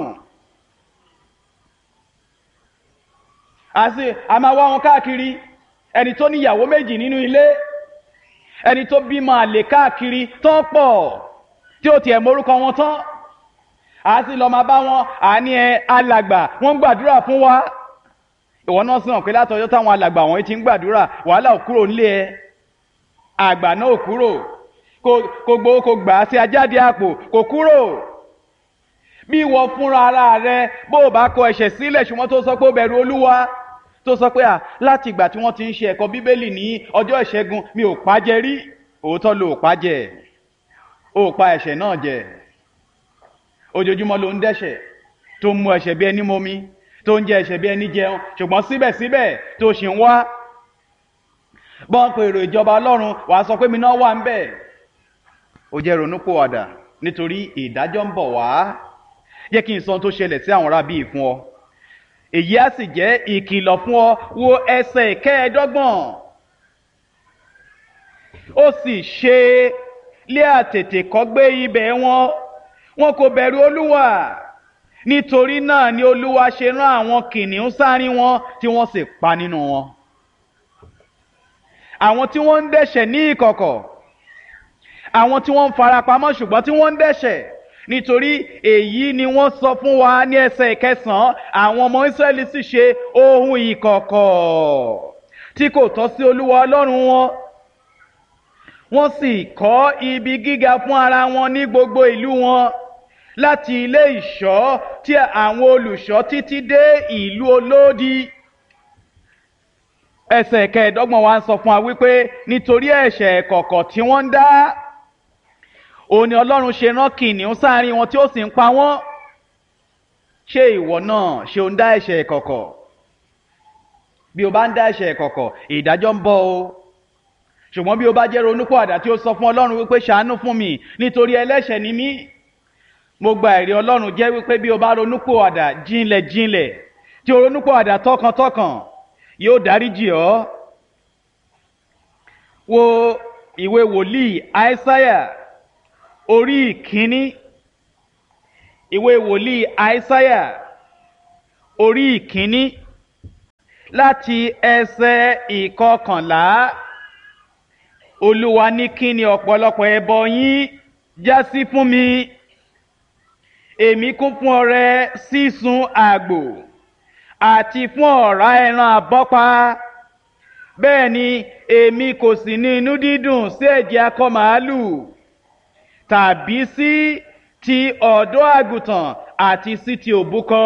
Àti a máa wá wọn káàkiri. Ẹni tó níyàwó méjì nínú ilé, ẹni tó bímọ àlè káàkiri tán pọ̀ tí ó tiẹ̀ mórúkọ wọn tán. A sì lọ máa bá wọn àní ẹ alàgbà wọ́n ń gbàdúrà fún wa. Ìwọ náà sì hàn pé látọjọ́ táwọn alàgbà wọ̀nyí ti ń gbàdúrà wàhálà ò kúrò nílé ẹ. Àgbà náà ò kúrò, kò gbowó kò gbà á sí ajáde àpò kò kúrò. Bí ìwọ fúnra ara rẹ bó o bá kọ ẹ̀ṣẹ̀ sílẹ̀ ṣùgbọ́n tó sọ pé ó bẹ̀rù Olúwa, tó sọ pé à láti ìgbà tí wọ́n ti ń ṣe ẹ̀kọ́ Bíbélì ní ọjọ́ ìṣẹ́gun mi ò pàjẹ́ rí. Òótọ́ ló ò pàjẹ́, ó pa ẹ̀ṣẹ̀ náà jẹ. Ojoojúmọ́ ló ń dẹ́ṣẹ̀ tó ń mu ẹ̀ṣẹ̀ bí ẹni momi tó ń jẹ ẹ̀ṣẹ̀ bí ẹni jẹun ṣùgbọ́n síbẹ̀síbẹ̀ tó ṣì ń wá. Bọ́n pe èrò ìjọba Ọlọ́run wàá sọ pé mi náà wà ń bẹ̀. Ó jẹ́ ronúpìwàdà nítorí ìdájọ́ ń bọ̀ wá. Jẹ́ kí n sọ ohun tó ṣẹlẹ̀ sí àwọn arábí yìí fún ọ. Èyí á sì jẹ́ ìkìlọ̀ fún ọ. Wo ẹsẹ̀ ìkẹẹ̀ẹ́dọ́gbọ̀n. Ó sì ṣe lé àtètèkọ́gbé ibẹ̀ wọn, wọn kò bẹ̀rù Olúwa. Nítorí náà ni Olúwa ṣe rán àwọn kìnìún sáárín wọn tí wọ́n sì pa nínú wọn. Àwọn tí wọ́n ń dẹ́ṣẹ̀ ní ìkọ̀kọ̀, àwọn tí wọ́n ń farapamọ́ ṣùgbọ́n tí wọ́n ń dẹ́ṣẹ̀. Nítorí èyí ni wọ́n sọ fún wa ní ẹsẹ̀ ìkẹsàn-án. Àwọn ọmọ Ísírẹ́lì sì ṣe ohun ìkọ̀kọ̀ tí kò tọ́ sí Olúwa Ọlọ́run wọn. Wọ́n sì kọ́ ibi gíga fún ara wọn ní gbogbo ìlú wọn, láti ilé ìṣọ́ tí àwọn olùṣọ́ títí dé ìlú olódi. Ẹsẹ̀ kẹẹ̀ẹ́dọ́gbọ̀n wa ń sọ fún wa wípé nítorí ẹ̀ṣẹ̀ ìkọ̀kọ̀ tí wọ́n ń dá, òun ni Ọlọ́run ṣe rán kìnìún sáàrin wọn tí ó sì ń pa wọ́n. Ṣé ìwọ náà ṣe ò ń dá ẹ̀ṣẹ̀ ìkọ̀kọ̀? Bí o bá ń dá ẹ̀ṣẹ̀ ìkọ̀kọ̀, ìdájọ́ ń bọ̀ o. Ṣùgbọ́n bí o bá jẹ́ ronúpìwàdà tí ó sọ fún Ọlọ́run wípé ṣàánú fún mi nítorí ẹlẹ́ṣẹ̀ ni mí, mo gba ẹ̀rí Ọlọ́run jẹ́ wípé bí o bá ronúpìwàdà jinlẹ̀ jinlẹ̀ tí o ronúpìwàdà tọkàntọkàn, yóò dáríjì ọ́. Wo ìwé wòlíì Àìsáyà orí ìkíní. Ìwé wòlíì Àìsáyà orí ìkíní láti ẹsẹ̀ ìkọkànlá. Olúwa ní kí ni ọ̀pọ̀lọpọ̀ ẹbọ yín já sí fún mi? Èmi kún fún ọrẹ sísun àgbò àti fún ọ̀rá ẹran àbọ́pa. Bẹ́ẹ̀ ni èmi kò sì ní inú dídùn sí ẹ̀jẹ̀ akọ màálù tàbí sí ti ọ̀dọ́ àgùntàn àti sí ti òbúkọ.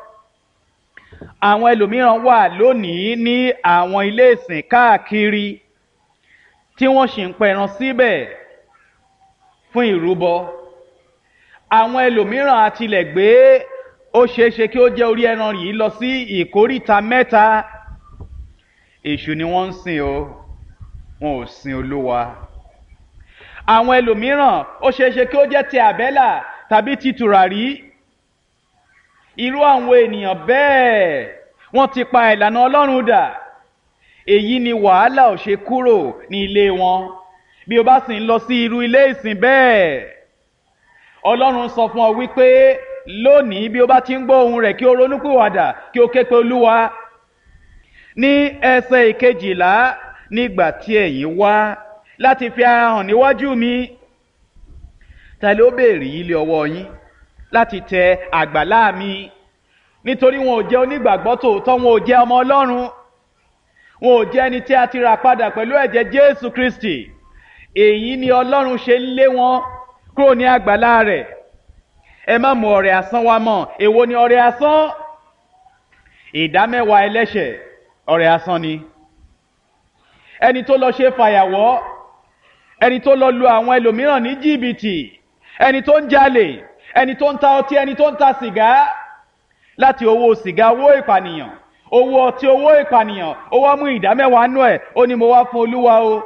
Àwọn ẹlòmíràn wà lónìí ní àwọn ilé ìsìn káàkiri tí wọ́n sì ń pẹran síbẹ̀ fún ìrúbọ. Àwọn ẹlòmíràn àtilẹ̀ gbé ó ṣeéṣe kí ó jẹ́ orí ẹran yìí lọ sí ìkóríta mẹ́ta. Èṣù ni wọ́n ń sìn o, wọn ò sin Olúwa. Àwọn ẹlòmíràn ó ṣeéṣe kí ó jẹ́ ti àbẹ́là tàbí ti tùràrí. Irú àwọn ènìyàn bẹ́ẹ̀ wọ́n ti pa ìlànà Ọlọ́run dà. Èyí ni wàhálà ò ṣe kúrò ní ilé wọn. Bí o bá sì ń lọ sí irú ilé ìsìn bẹ́ẹ̀, Ọlọ́run sọ fún ọ wípé lónìí bí o bá ti ń gbọ́ ohùn rẹ̀ kí o ronúpìwàdà kí o ké pe Olúwa. Ní ẹsẹ̀ ìkejìlá, nígbà tí ẹ̀yin wá láti fi ara hàn níwájú mi, ta ló béèrè ilé ọwọ́ yín láti tẹ àgbàlá mi? Nítorí wọn ò jẹ́ onígbàgbọ́ tòótọ́, wọn ò jẹ́ ọmọ Ọlọ́run, wọn ò jẹ́ ẹni tí a ti rà padà pẹ̀lú ẹ̀jẹ̀ Jésù Kristi. Èyí ni Ọlọ́run ṣe ń lé wọn kúrò ní àgbàlá rẹ̀. Ẹ má mú ọrẹ asán wá mọ́. Èwo ni ọrẹ asán? Ìdámẹ́wàá ẹlẹ́ṣẹ̀ ọrẹ asán ni. Ẹni tó lọ ṣe fàyàwọ́, ẹni tó lọ lu àwọn ẹlòmíràn ní jìbìtì, ẹni tó ń jalè, ẹni tó ń ta ọtí, ẹni tó ń ta sìgá, láti owó sìgá, owó ìpànìyàn, owó ọtí, owó ìpànìyàn, ó wá mú ìdámẹ́wàá nú ẹ̀, ó ní mo wá fún Olúwa o.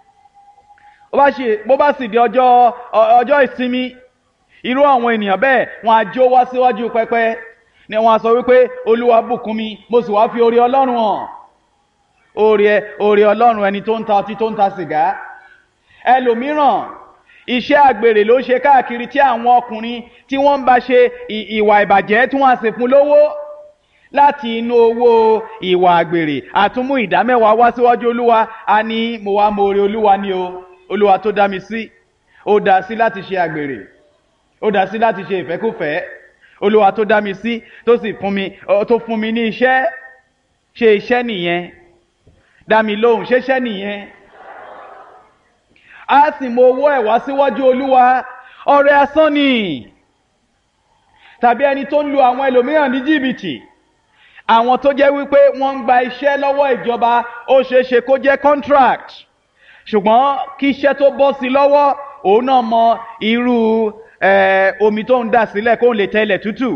Bó bá sì di ọjọ́ ọjọ́ ìsinmi, irú àwọn ènìyàn bẹ́ẹ̀ wọ́n á jó wá síwájú pẹpẹ ni wọ́n á sọ wípé Olúwa bùkún mi, mo sì wá fi oore Ọlọ́run hàn. Oore oore Ọlọ́run ẹni tó ń ta ọtí, tó ń ta sìgá. Ẹlòmíràn iṣẹ́ àgbèrè ló ṣe káàkiri tí àwọn ọkùnrin tí wọ́n ń bá ṣe ìwà ìbàjẹ́ tí wọ́n á sì fún lówó. Láti inú owó ìwà àgbèrè àtúnmú ìdámẹ́wàá wá síwájú Olúwa, a ní mo wá mo oore Olúwa ni o. Olúwa tó dá mi sí, ó dá sí láti ṣe àgbèrè, ó dá sí láti ṣe ìfẹ́kúfẹ̀ẹ́. Olúwa tó dá mi sí, tó sì fún mi, tó fún mi ní iṣẹ́. Ṣé iṣẹ́ nìyẹn? Dá mi lóhùn, ṣé iṣẹ́ nìyẹn? A sì mú owó ẹ̀ wá síwájú Olúwa, ọrẹ asán ni. Tàbí ẹni tó ń lu àwọn ẹlòmíràn ní jìbìtì, àwọn tó jẹ́ wípé wọ́n ń gba iṣẹ́ lọ́wọ́ ìjọba, ó ṣeéṣe kó jẹ́ contract, ṣùgbọ́n kí iṣẹ́ tó bọ́ sí lọ́wọ́, òun náà mọ irú omi tó ń dà sílẹ̀ kó lè tẹ́lẹ̀ tútù.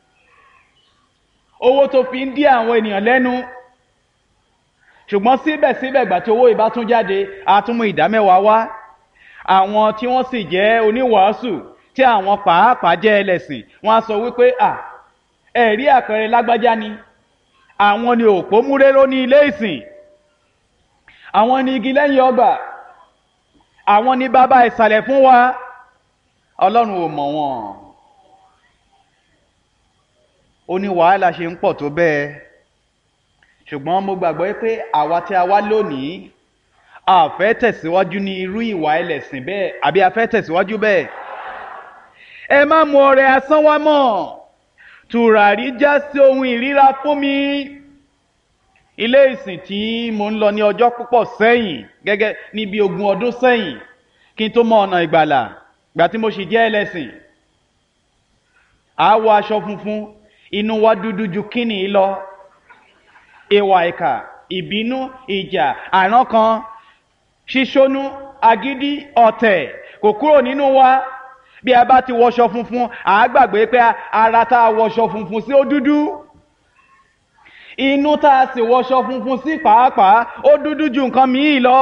Owó tó fi ń dí àwọn ènìyàn lẹ́nu, ṣùgbọ́n síbẹ̀síbẹ̀ gbà tí owó ìbá tún jáde, a tún mú ìdámẹ́wàá wá. Àwọn tí wọ́n sì jẹ́ oníwàásù, tí àwọn pàápàá jẹ́ ẹlẹ́sìn, wọ́n á sọ wípé à ẹ̀rí àpẹẹrẹ lágbájá ni, àwọn ni òpó múréró ní ilé ìsìn, àwọn ni igi lẹ́yìn ọgbà, àwọn ni bàbá ìsàlẹ̀ fún wa. Ọlọ́run ò mọ̀ wọ́n. Ó ní wàhálà ṣe ń pọ̀ tó bẹ́ẹ̀, ṣùgbọ́n mo gbàgbọ́ pé àwa tí a wá lónìí, a fẹ́ tẹ̀síwájú ní irú ìwà ẹlẹ́sìn bẹ́ẹ̀, àbí a fẹ́ tẹ̀síwájú bẹ́ẹ̀. Ẹ má mú ọrẹ asán wá mọ́. Tùràrí já sí ohun ìríra fún mi. Ilé ìsìn tí mo ń lọ ní ọjọ́ púpọ̀ sẹ́yìn, gẹ́gẹ́ ní bí ogún ọdún sẹ́yìn, kí n tó mọ ọ̀nà ìgbàlà, gbà tí mo sì jẹ́ ẹlẹ́sìn. A wọ aṣọ funfun, inú wa dúdú ju kíni lọ. Ìwà ìkà, ìbínú, ìjà, àrán kan, ṣíṣónú, agídí, ọ̀tẹ̀ kò kúrò nínú wa. Bí a bá ti wọṣọ funfun, a gbàgbé pé ara tá a wọṣọ funfun sí ó dúdú. Inú tá a sì wọṣọ funfun sí pàápàá ó dúdú ju nǹkan míì lọ.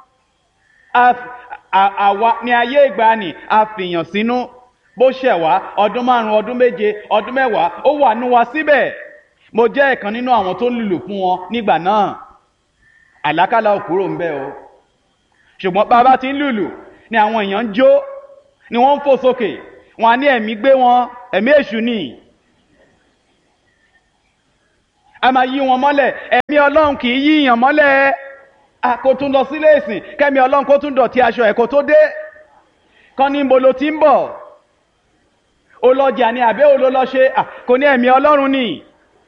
Àwa ní ayé ìgbàanì a fìyàn sínú, bó ṣẹ̀ wá ọdún márùn-ún, ọdún méje, ọdún mẹ́wàá, ó wà nú wa síbẹ̀. Mo jẹ́ ìkan nínú àwọn tó lùlù fún wọn nígbà náà. Àlákálà ò kúrò ń bẹ̀ o. Ṣùgbọ́n bàbá ti ń lùlù ni àwọn èèyàn ń jó, ni wọ́n ń fò sókè, wọ́n á ní ẹ̀mí gbé wọn, ẹ̀mí èṣù ni. a máa yí wọn mọ́lẹ̀. Ẹ̀mí Ọlọ́run kì í yí ìyàn mọ́lẹ̀. A kò tún lọ sílé ìsìn kẹ́mi Ọlọ́run kó tún dọ̀tí aṣọ ẹ̀ kó tó dé. Kán ní mo lo ti ń bọ̀. Olọ́jà ni àbẹ́ olólọ́ ṣe kò ní ẹ̀mí Ọlọ́run ni.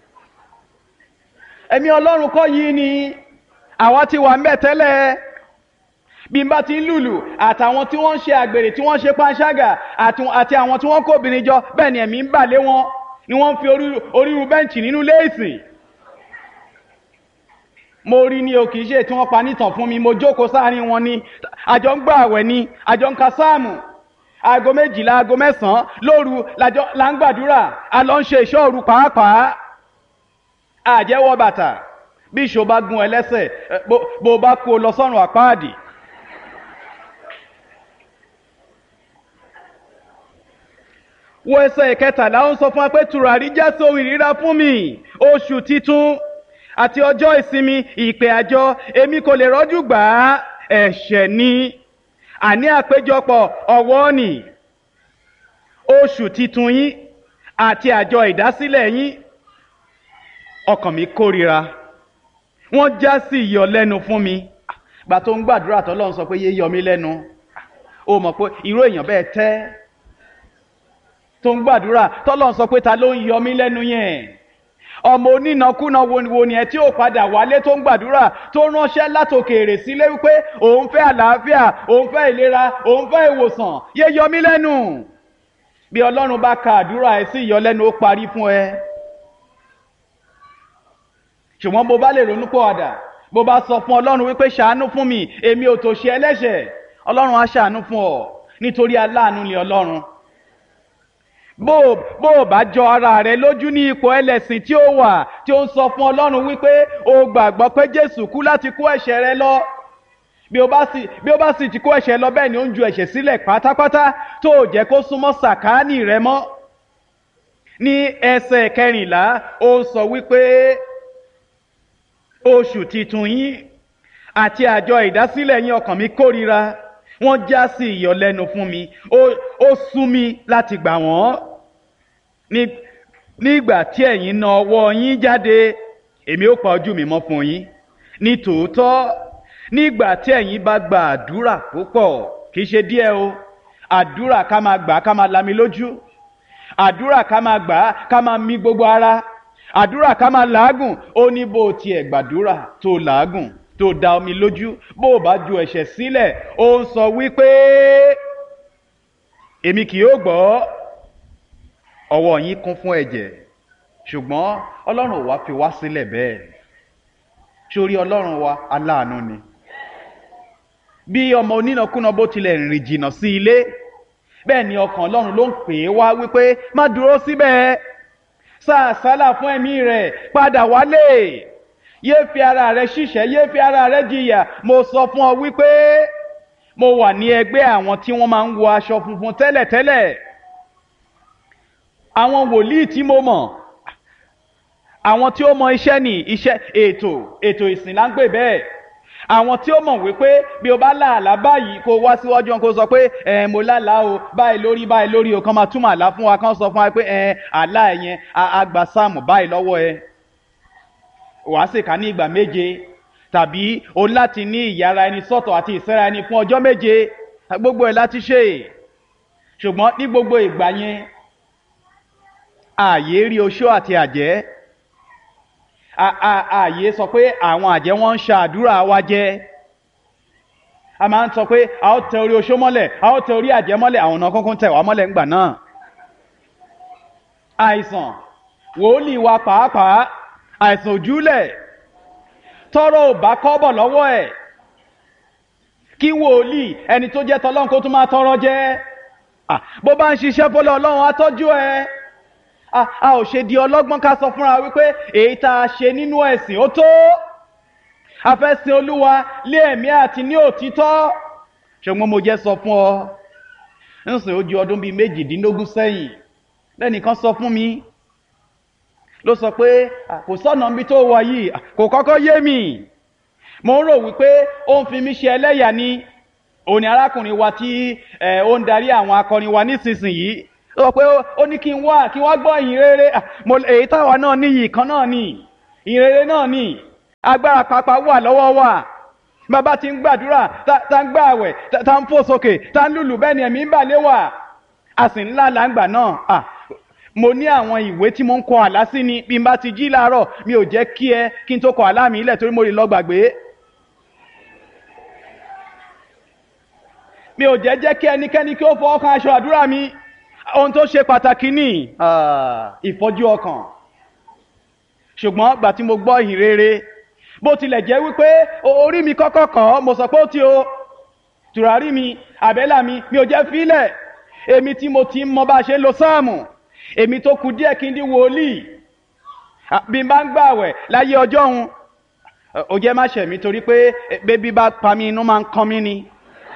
Ẹ̀mí Ọlọ́run kọ́ yìí ni àwa ti wà ńbẹ̀ tẹ́lẹ̀. Bí n bá ti ń lùlù àtàwọn tí wọ́n ń ṣe àgbèrè tí wọ́n ń ṣe panṣágà àti àwọn tí wọ́n kó obìnrin jọ bẹ́ẹ̀ ni ẹ̀mí ń bà lé wọn ni wọ́n ń fi oríru bẹ́ǹchì nínú ilé ìsìn. Mo rí ni o kì í ṣe tí wọ́n pa nítàn fún mi, mo jókòó sáàrin wọn ni àjọ ń gbà àwẹ̀ ni àjọ ń ka sáàmù aago méjìlá aago mẹ́sàn-án lóru la ń gbàdúrà a lọ ń ṣe ìṣọ́ òru pàápàá. Àjẹ́wọ́ bàtà bí ìṣó bá gun ẹlẹ́sẹ̀ bó bá kó lọ sọ́run àpáàdì. Wo ẹsẹ̀ ìkẹtàlá ó ń sọ fún wa pé tùràrí jẹ́ sóhun ìríra fún mi, oṣù titun àti ọjọ́ ìsinmi ìpè àjọ èmi kò lè rọ́jú gbà á, ẹ̀ṣẹ̀ ni àní àpéjọpọ̀ ọ̀wọ́ nì. Oṣù titun yín àti àjọ ìdásílẹ̀ yín ọkàn mi kórìíra, wọ́n já sí ìyọlẹ́nu fún mi. Gbà tó ń gbàdúrà tọ́lọ́run sọ pé yé yọ mí lẹ́nu, ó mọ̀ pé irú èèyàn bẹ́ẹ̀ tẹ́ tó ń gbàdúrà tọ́lọ́run sọ pé ta ló ń yọ mí lẹ́nu yẹn. Ọmọ onínàkúnà wo ni ẹ tí ó padà wálé tó ń gbàdúrà tó ránṣẹ́ látòkèèrè sílé wípé òun fẹ́ àlàáfíà, òun fẹ́ ìlera, òun fẹ́ ìwòsàn, yé yọ mí lẹ́nu. Bí Ọlọ́run bá ka àdúrà ẹ sí ìyọlẹ́nu ó parí fún ẹ. Ṣùgbọ́n bó bá lè ronú pọ̀ àdà, bó bá sọ fún Ọlọ́run wípé ṣàánú fún mi, èmi ò tó ṣe ẹlẹ́ṣẹ̀, Ọlọ́run á ṣàánú fún ọ nítorí aláàánú ni Ọlọ́run. Bó bó bá jọ ara rẹ lójú ní ipò ẹlẹ́sìn tí ó wà tí ó ń sọ fún Ọlọ́run wípé o gbàgbọ́ pé Jésù kú láti kó ẹ̀ṣẹ̀ rẹ lọ. Bí o bá sì bí o bá sì ti kó ẹ̀ṣẹ̀ lọ bẹ́ẹ̀ ni ó ń ju ẹ̀ṣẹ̀ sílẹ̀ pátápátá tó ò jẹ́ kó súnmọ́ sàkáání rẹ mọ́. Ní ẹsẹ̀ kẹrìnlá ó sọ wípé oṣù titun yín àti àjọ ìdásílẹ̀ yín ọkàn mi kórìíra, wọ́n já sí ìyọlẹ́nu fún mi, ó sú mi láti gbà wọ́n. Nígbà tí ẹ̀yin na ọwọ́ yín jáde, èmi ó pa ojú mi mọ́ fún yín. Ní tòótọ́, nígbà tí ẹ̀yin bá gba àdúrà púpọ̀, kì í ṣe díẹ̀ o, àdúrà ká máa gbà ká máa lami lójú, àdúrà ká máa gbà ká máa mí gbogbo ara, àdúrà ká máa làágùn. Ó ní bó tiẹ̀ gbàdúrà tó làágùn tó da omi lójú, bó o bá ju ẹ̀ṣẹ̀ sílẹ̀, ó ń sọ wípé èmi kì yóò gbọ́. Ọwọ́ yín kún fún ẹ̀jẹ̀, ṣùgbọ́n Ọlọ́run ò wá fi wá sílẹ̀ bẹ́ẹ̀. Sórí Ọlọ́run wa aláàánú ni. Bí ọmọ onínàkúnà bó tilẹ̀ rìn jìnnà sí ilé, bẹ́ẹ̀ ni ọkàn Ọlọ́run ló ń pè é wá wípé má dúró síbẹ̀, sá àsálà fún ẹ̀mí rẹ̀, padà wálé. Yé fi ara rẹ ṣìṣẹ́, yé fi ara rẹ jìyà. Mo sọ fún ọ wípé mo wà ní ẹgbẹ́ àwọn tí wọ́n máa ń wọ aṣọ funfun tẹ́lẹ̀tẹ́lẹ̀. Àwọn wòlíì tí mo mọ̀, àwọn tí ó mọ iṣẹ́ ní iṣẹ́ ètò ètò ìsìn là ń pè bẹ́ẹ̀. Àwọn tí ó mọ̀ wípé bí o bá láàlá báyìí kó wá síwájú wọn kó sọ pé ẹ mo lálàá o báyìí lórí báyìí lórí o, kán máa túmọ̀ àlá fún wa, kán sọ fún wa pé ẹ àlá ẹ yẹn àgbà sáàmù báyìí lọ́wọ́ ẹ. Wàá sì ká ní ìgbà méje, tàbí o láti ní ìyára ẹni sọ́tọ̀ àti ìsẹ́ra ẹni fún ọjọ́ méje. Gbogbo ẹ̀ láti ṣe, ṣùgbọ́n ní gbogbo ìgbà yẹn ààyè rí oṣó àti àjẹ́. Ààyè sọ pé àwọn àjẹ́ wọ́n ń ṣàdúrà wa jẹ. A máa ń sọ pé a ó tẹ orí oṣó mọ́lẹ̀, a ó tẹ orí àjẹ́ mọ́lẹ̀, àwọn ọ̀nà kúnkún tẹ̀ wá mọ́lẹ̀ ńgbà náà. Àìsàn wòlíì wa pàápàá, àìsàn òjúlẹ̀ tọrọ ò bá kọ́bọ̀ lọ́wọ́ ẹ̀, kí wòlíì ẹni tó jẹ́ tọlọ́run kó tún máa tọrọ jẹ́. Bó bá ń ṣiṣẹ́ fọlọ́ Ọlọ́run á tọ́jú ẹ. A ò ṣe di ọlọ́gbọ́n ká sọ fúnra wípé èyí tá a ṣe nínú ẹ̀sìn ó tó. A fẹ́ sin Olúwa lé ẹ̀mí àti ní òtítọ́. Ṣùgbọ́n mo jẹ́ sọ fún ọ, ń sìn ó ju ọdún bíi méjìdínlógún sẹ́yìn, lẹ́nìkan sọ fún mi, ló sọ pé kò sọ́nà níbi tó wà yìí, kò kọ́kọ́ yé mi. Mo ń rò wípé ó ń fi mí ṣe ẹlẹ́yà ni. Òun ni arákùnrin wa tí ó ń darí àwọn akọrin wa nísinsìnyí. Ó sọ pé ó ní kí n wá kí n wá gbọ́ ìyìn rere. Èyí táwa náà níyì kan náà ni. ìrere náà ni agbára pàápàá wà lọ́wọ́ wa bàbá ti ń gbàdúrà tá ń gbààwẹ̀ tá ń fò sókè tá ń lùlù bẹ́ẹ̀ ni ẹ̀mí ń bà lé wà a sì ńlá làǹgbà náà mo ní àwọn ìwé tí mo ń kọ àlá sí ni bí n bá ti jí láàárọ̀ mi ò jẹ́ kí ẹ kí n tó kọ àlá mi ilẹ̀ torí mo lè lọ gbàgbé mi ò jẹ́ jẹ́ kí ẹnikẹ́ni kí ó fọwọ́ kan aṣọ àdúrà mi ohun tó ṣe pàtàkì ní ìfọ́jú ọkàn ṣùgbọ́n gbà tí mo gbọ́ ìhìnrere bó tilẹ̀ jẹ́ wípé orí mi kọ́kọ́ kàn mo sọ pé ó ti o tùràrí mi àbẹ́là mi mi ò jẹ́ fílẹ̀ èmi tí mo ti mọ bá ṣe ń lo sáàmù èmi tó kù díẹ̀ kí n di wòlíì bí n bá ń gbààwẹ̀ láyé ọjọ́ òun ó jẹ́ má ṣẹ̀ mí torí pé bébí bá pa mí inú máa ń kan mí ni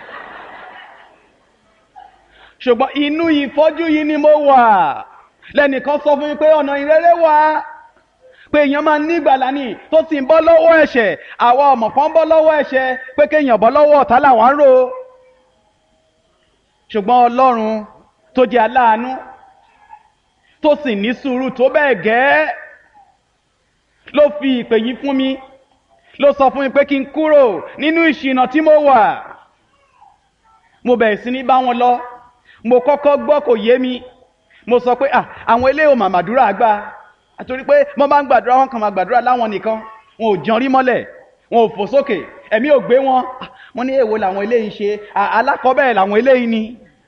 ṣùgbọ́n inú ìfọ́jú yìí ni mo wà lẹ́nìkan sọ fún mi pé ọ̀nà ìrere wà pé èèyàn máa ní ìgbàlà ní tó sì ń bọ́ lọ́wọ́ ẹ̀ṣẹ̀ àwa ọmọ kan bọ́ lọ́wọ́ ẹ̀ṣẹ̀ pé kéèyàn bọ́ lọ́wọ́ ọ̀tá làwọn ń rò ṣùgbọ́n Ọlọ́run tó jẹ́ aláàánú tó sì ní sùúrù tó bẹ́ẹ̀ gẹ́ ló fi ìpè yìí fún mi ló sọ fún mi pé kí n kúrò nínú ìṣìnà tí mo wà mo bẹ̀rẹ̀ sí ní bá wọn lọ mo kọ́kọ́ gbọ́ kò yé mi mo sọ pé àwọn eléyìí ò mà màdúrà àgbà àtorí pé mo máa ń gbàdúrà wọn kàn máa gbàdúrà láwọn nìkan wọn ò jọrí mọ́lẹ̀ wọn ò fò sókè ẹ̀mí ò gbé wọn mo ní èwo làwọn eléyìí ṣe alákọ̀ọ́bẹ̀rẹ̀ làwọn eléyìí ni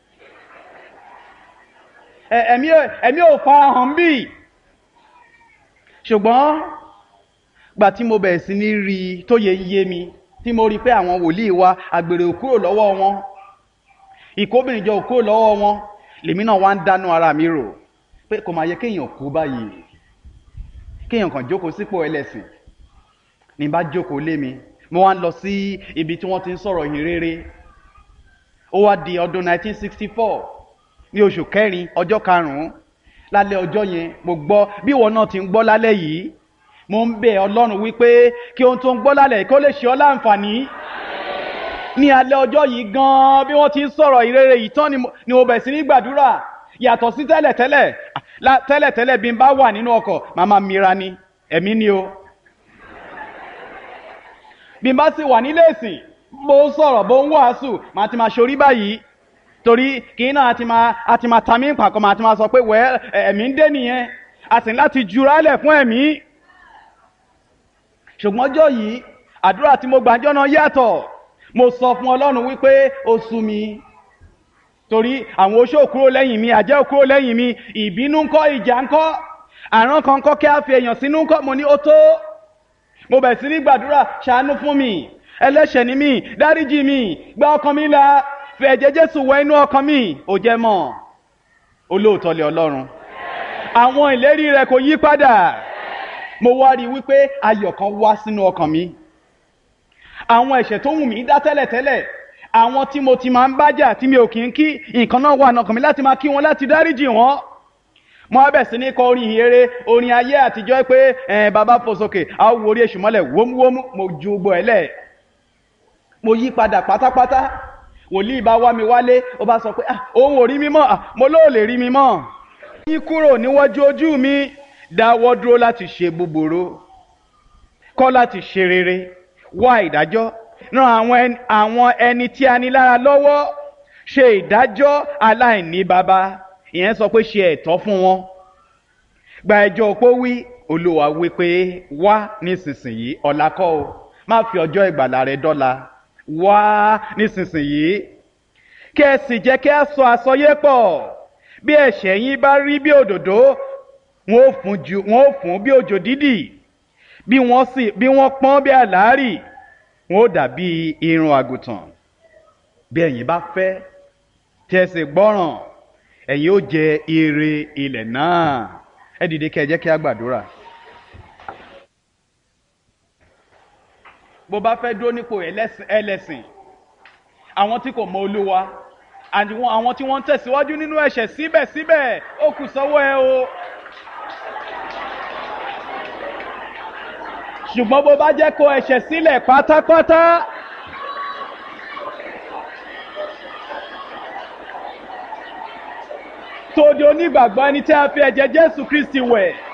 ẹ̀mí ò farahàn bí ṣùgbọ́n gbà tí mo bẹ̀rẹ̀ sí ní rí tó yẹ yé mi tí mo rí pé àwọn wòlíì wa àgbèrè ò kúrò lọ́wọ́ wọn ìkóbìnrin jọ ò kúrò lọ́wọ́ wọn lèmi náà wá ń dánú ara mi rò pé kò máa yẹ kéèyàn kú báyìí kéèyàn kàn jókòó sípò ẹlẹ́sìn ní bá jókòó lé mi mo wá ń lọ sí ibi tí wọ́n ti ń sọ̀rọ̀ ìhìn rere ó wá di ọdún nineteen sixty-four ní oṣù kẹrin ọjọ́ karùn-ún lálẹ́ ọjọ́ yẹn mo gbọ́ bí ìwọ náà ti ń gbọ́ lálẹ́ yìí mo ń bẹ̀ Ọlọ́run wípé kí ohun tó ń gbọ́ lálẹ́ kó lè ṣe ọ́ láǹfààní ní alẹ́ ọjọ́ yìí gan-an bí wọ́n ti ń sọ̀rọ̀ ìrere yìí tán ni mo bẹ̀ sí ní gbàdúrà yàtọ̀ sí tẹ́lẹ̀tẹ́lẹ̀ tẹ́lẹ̀tẹ́lẹ̀ bí n bá wà nínú ọkọ̀ màmá mira ni ẹ̀mí ni o bí n bá sì wà nílé ìsìn bó ń sọ̀rọ̀ bó ń wàásù màá ti máa ṣorí báyìí torí kì í náà àti máa àti máa ta mí ń pàkọ́ màá ti máa sọ pé wẹ́ ẹ̀mí ń dé nìyẹn a sì láti jurálẹ̀ fún ẹ̀mí ṣùgbọ́n ọjọ́ yìí àdúrà tí mo gbàjọ́ náà yàtọ̀ mo sọ fún Ọlọ́run wípé ó sú mi torí àwọn oṣó kúrò lẹ́yìn mi àjẹ́ kúrò lẹ́yìn mi ìbínú ńkọ́ ìjà ńkọ́ àrán kan ńkọ́ kí a fi èèyàn sínú ńkọ́ mo ní ó tó mo bẹ̀ sí ní gbàdúrà ṣàánú fún mi ẹlẹ́ṣẹ̀ ni mí dáríjì mi gba ọkàn mi là fi ẹ̀jẹ̀ Jésù wẹ inú ọkàn mi ò jẹ́ mọ́ olóòótọ́ lé Ọlọ́run àwọn ìlérí rẹ̀ kò yí padà mo wá rí wípé ayọ̀ kan wá sínú ọkàn mi àwọn ẹ̀ṣẹ̀ tó wù mí dá tẹ́lẹ̀tẹ́lẹ̀ àwọn tí mo ti máa ń bájà tí mi ò kí ń kí nǹkan náà wà nọkàn mi láti máa kí wọn láti dáríjì wọn mo á bẹ̀ sí ní kọ orin ìhìnrere orin ayé àtijọ́ pé ẹ̀ẹ́n bàbá fò sókè a ó wo orí èṣù mọ́lẹ̀ wómúwómú mo ju gbọ́ ẹ̀ lẹ̀ mo yí padà pátápátá wòlíì bá wá mi wálé ó bá sọ pé òun ò rí mi mọ́ mo lóò lè rí mi mọ́ yí kúrò níwájú ojú mi dáwọ́ dúró láti ṣe búburú kọ́ láti ṣe rere wá ìdájọ́ ràn àwọn ẹni tí a ní lára lọ́wọ́ ṣe ìdájọ́ aláìní baba ìyẹn sọ pé ṣe ẹ̀tọ́ fún wọn gba ẹjọ́ opó wí Olúwa wí pé wá nísinsìnyí ọ̀la kọ́ o má fi ọjọ́ ìgbàlà rẹ dọ́là wá nísinsìnyí kí ẹ sì jẹ́ kí a sọ àsọyé pọ̀ bí ẹ̀ṣẹ̀ yín bá rí bí òdòdó wọn ò fún ju wọn ò fún bí òjò dídì bí wọ́n sì bí wọ́n pọ́n bí àlárì wọn ò dàbí irun àgùntàn bí ẹ̀yin bá fẹ́ tí ẹ sì gbọ́ràn ẹ̀yin ó jẹ ire ilẹ̀ náà ẹ dìde kí ẹ jẹ́ kí a gbàdúrà. bó bá fẹ́ dúró nípò ẹlẹ́sìn àwọn tí kò mọ Olúwa àwọn tí wọ́n ń tẹ̀síwájú nínú ẹ̀ṣẹ̀ síbẹ̀síbẹ̀ ó kù sọ́wọ́ ẹ o. ṣùgbọ́n bó bá jẹ́ kó ẹ̀ṣẹ̀ sílẹ̀ pátápátá tó di onígbàgbọ́ ẹni tí a fi ẹ̀jẹ̀ Jésù Kristi wẹ̀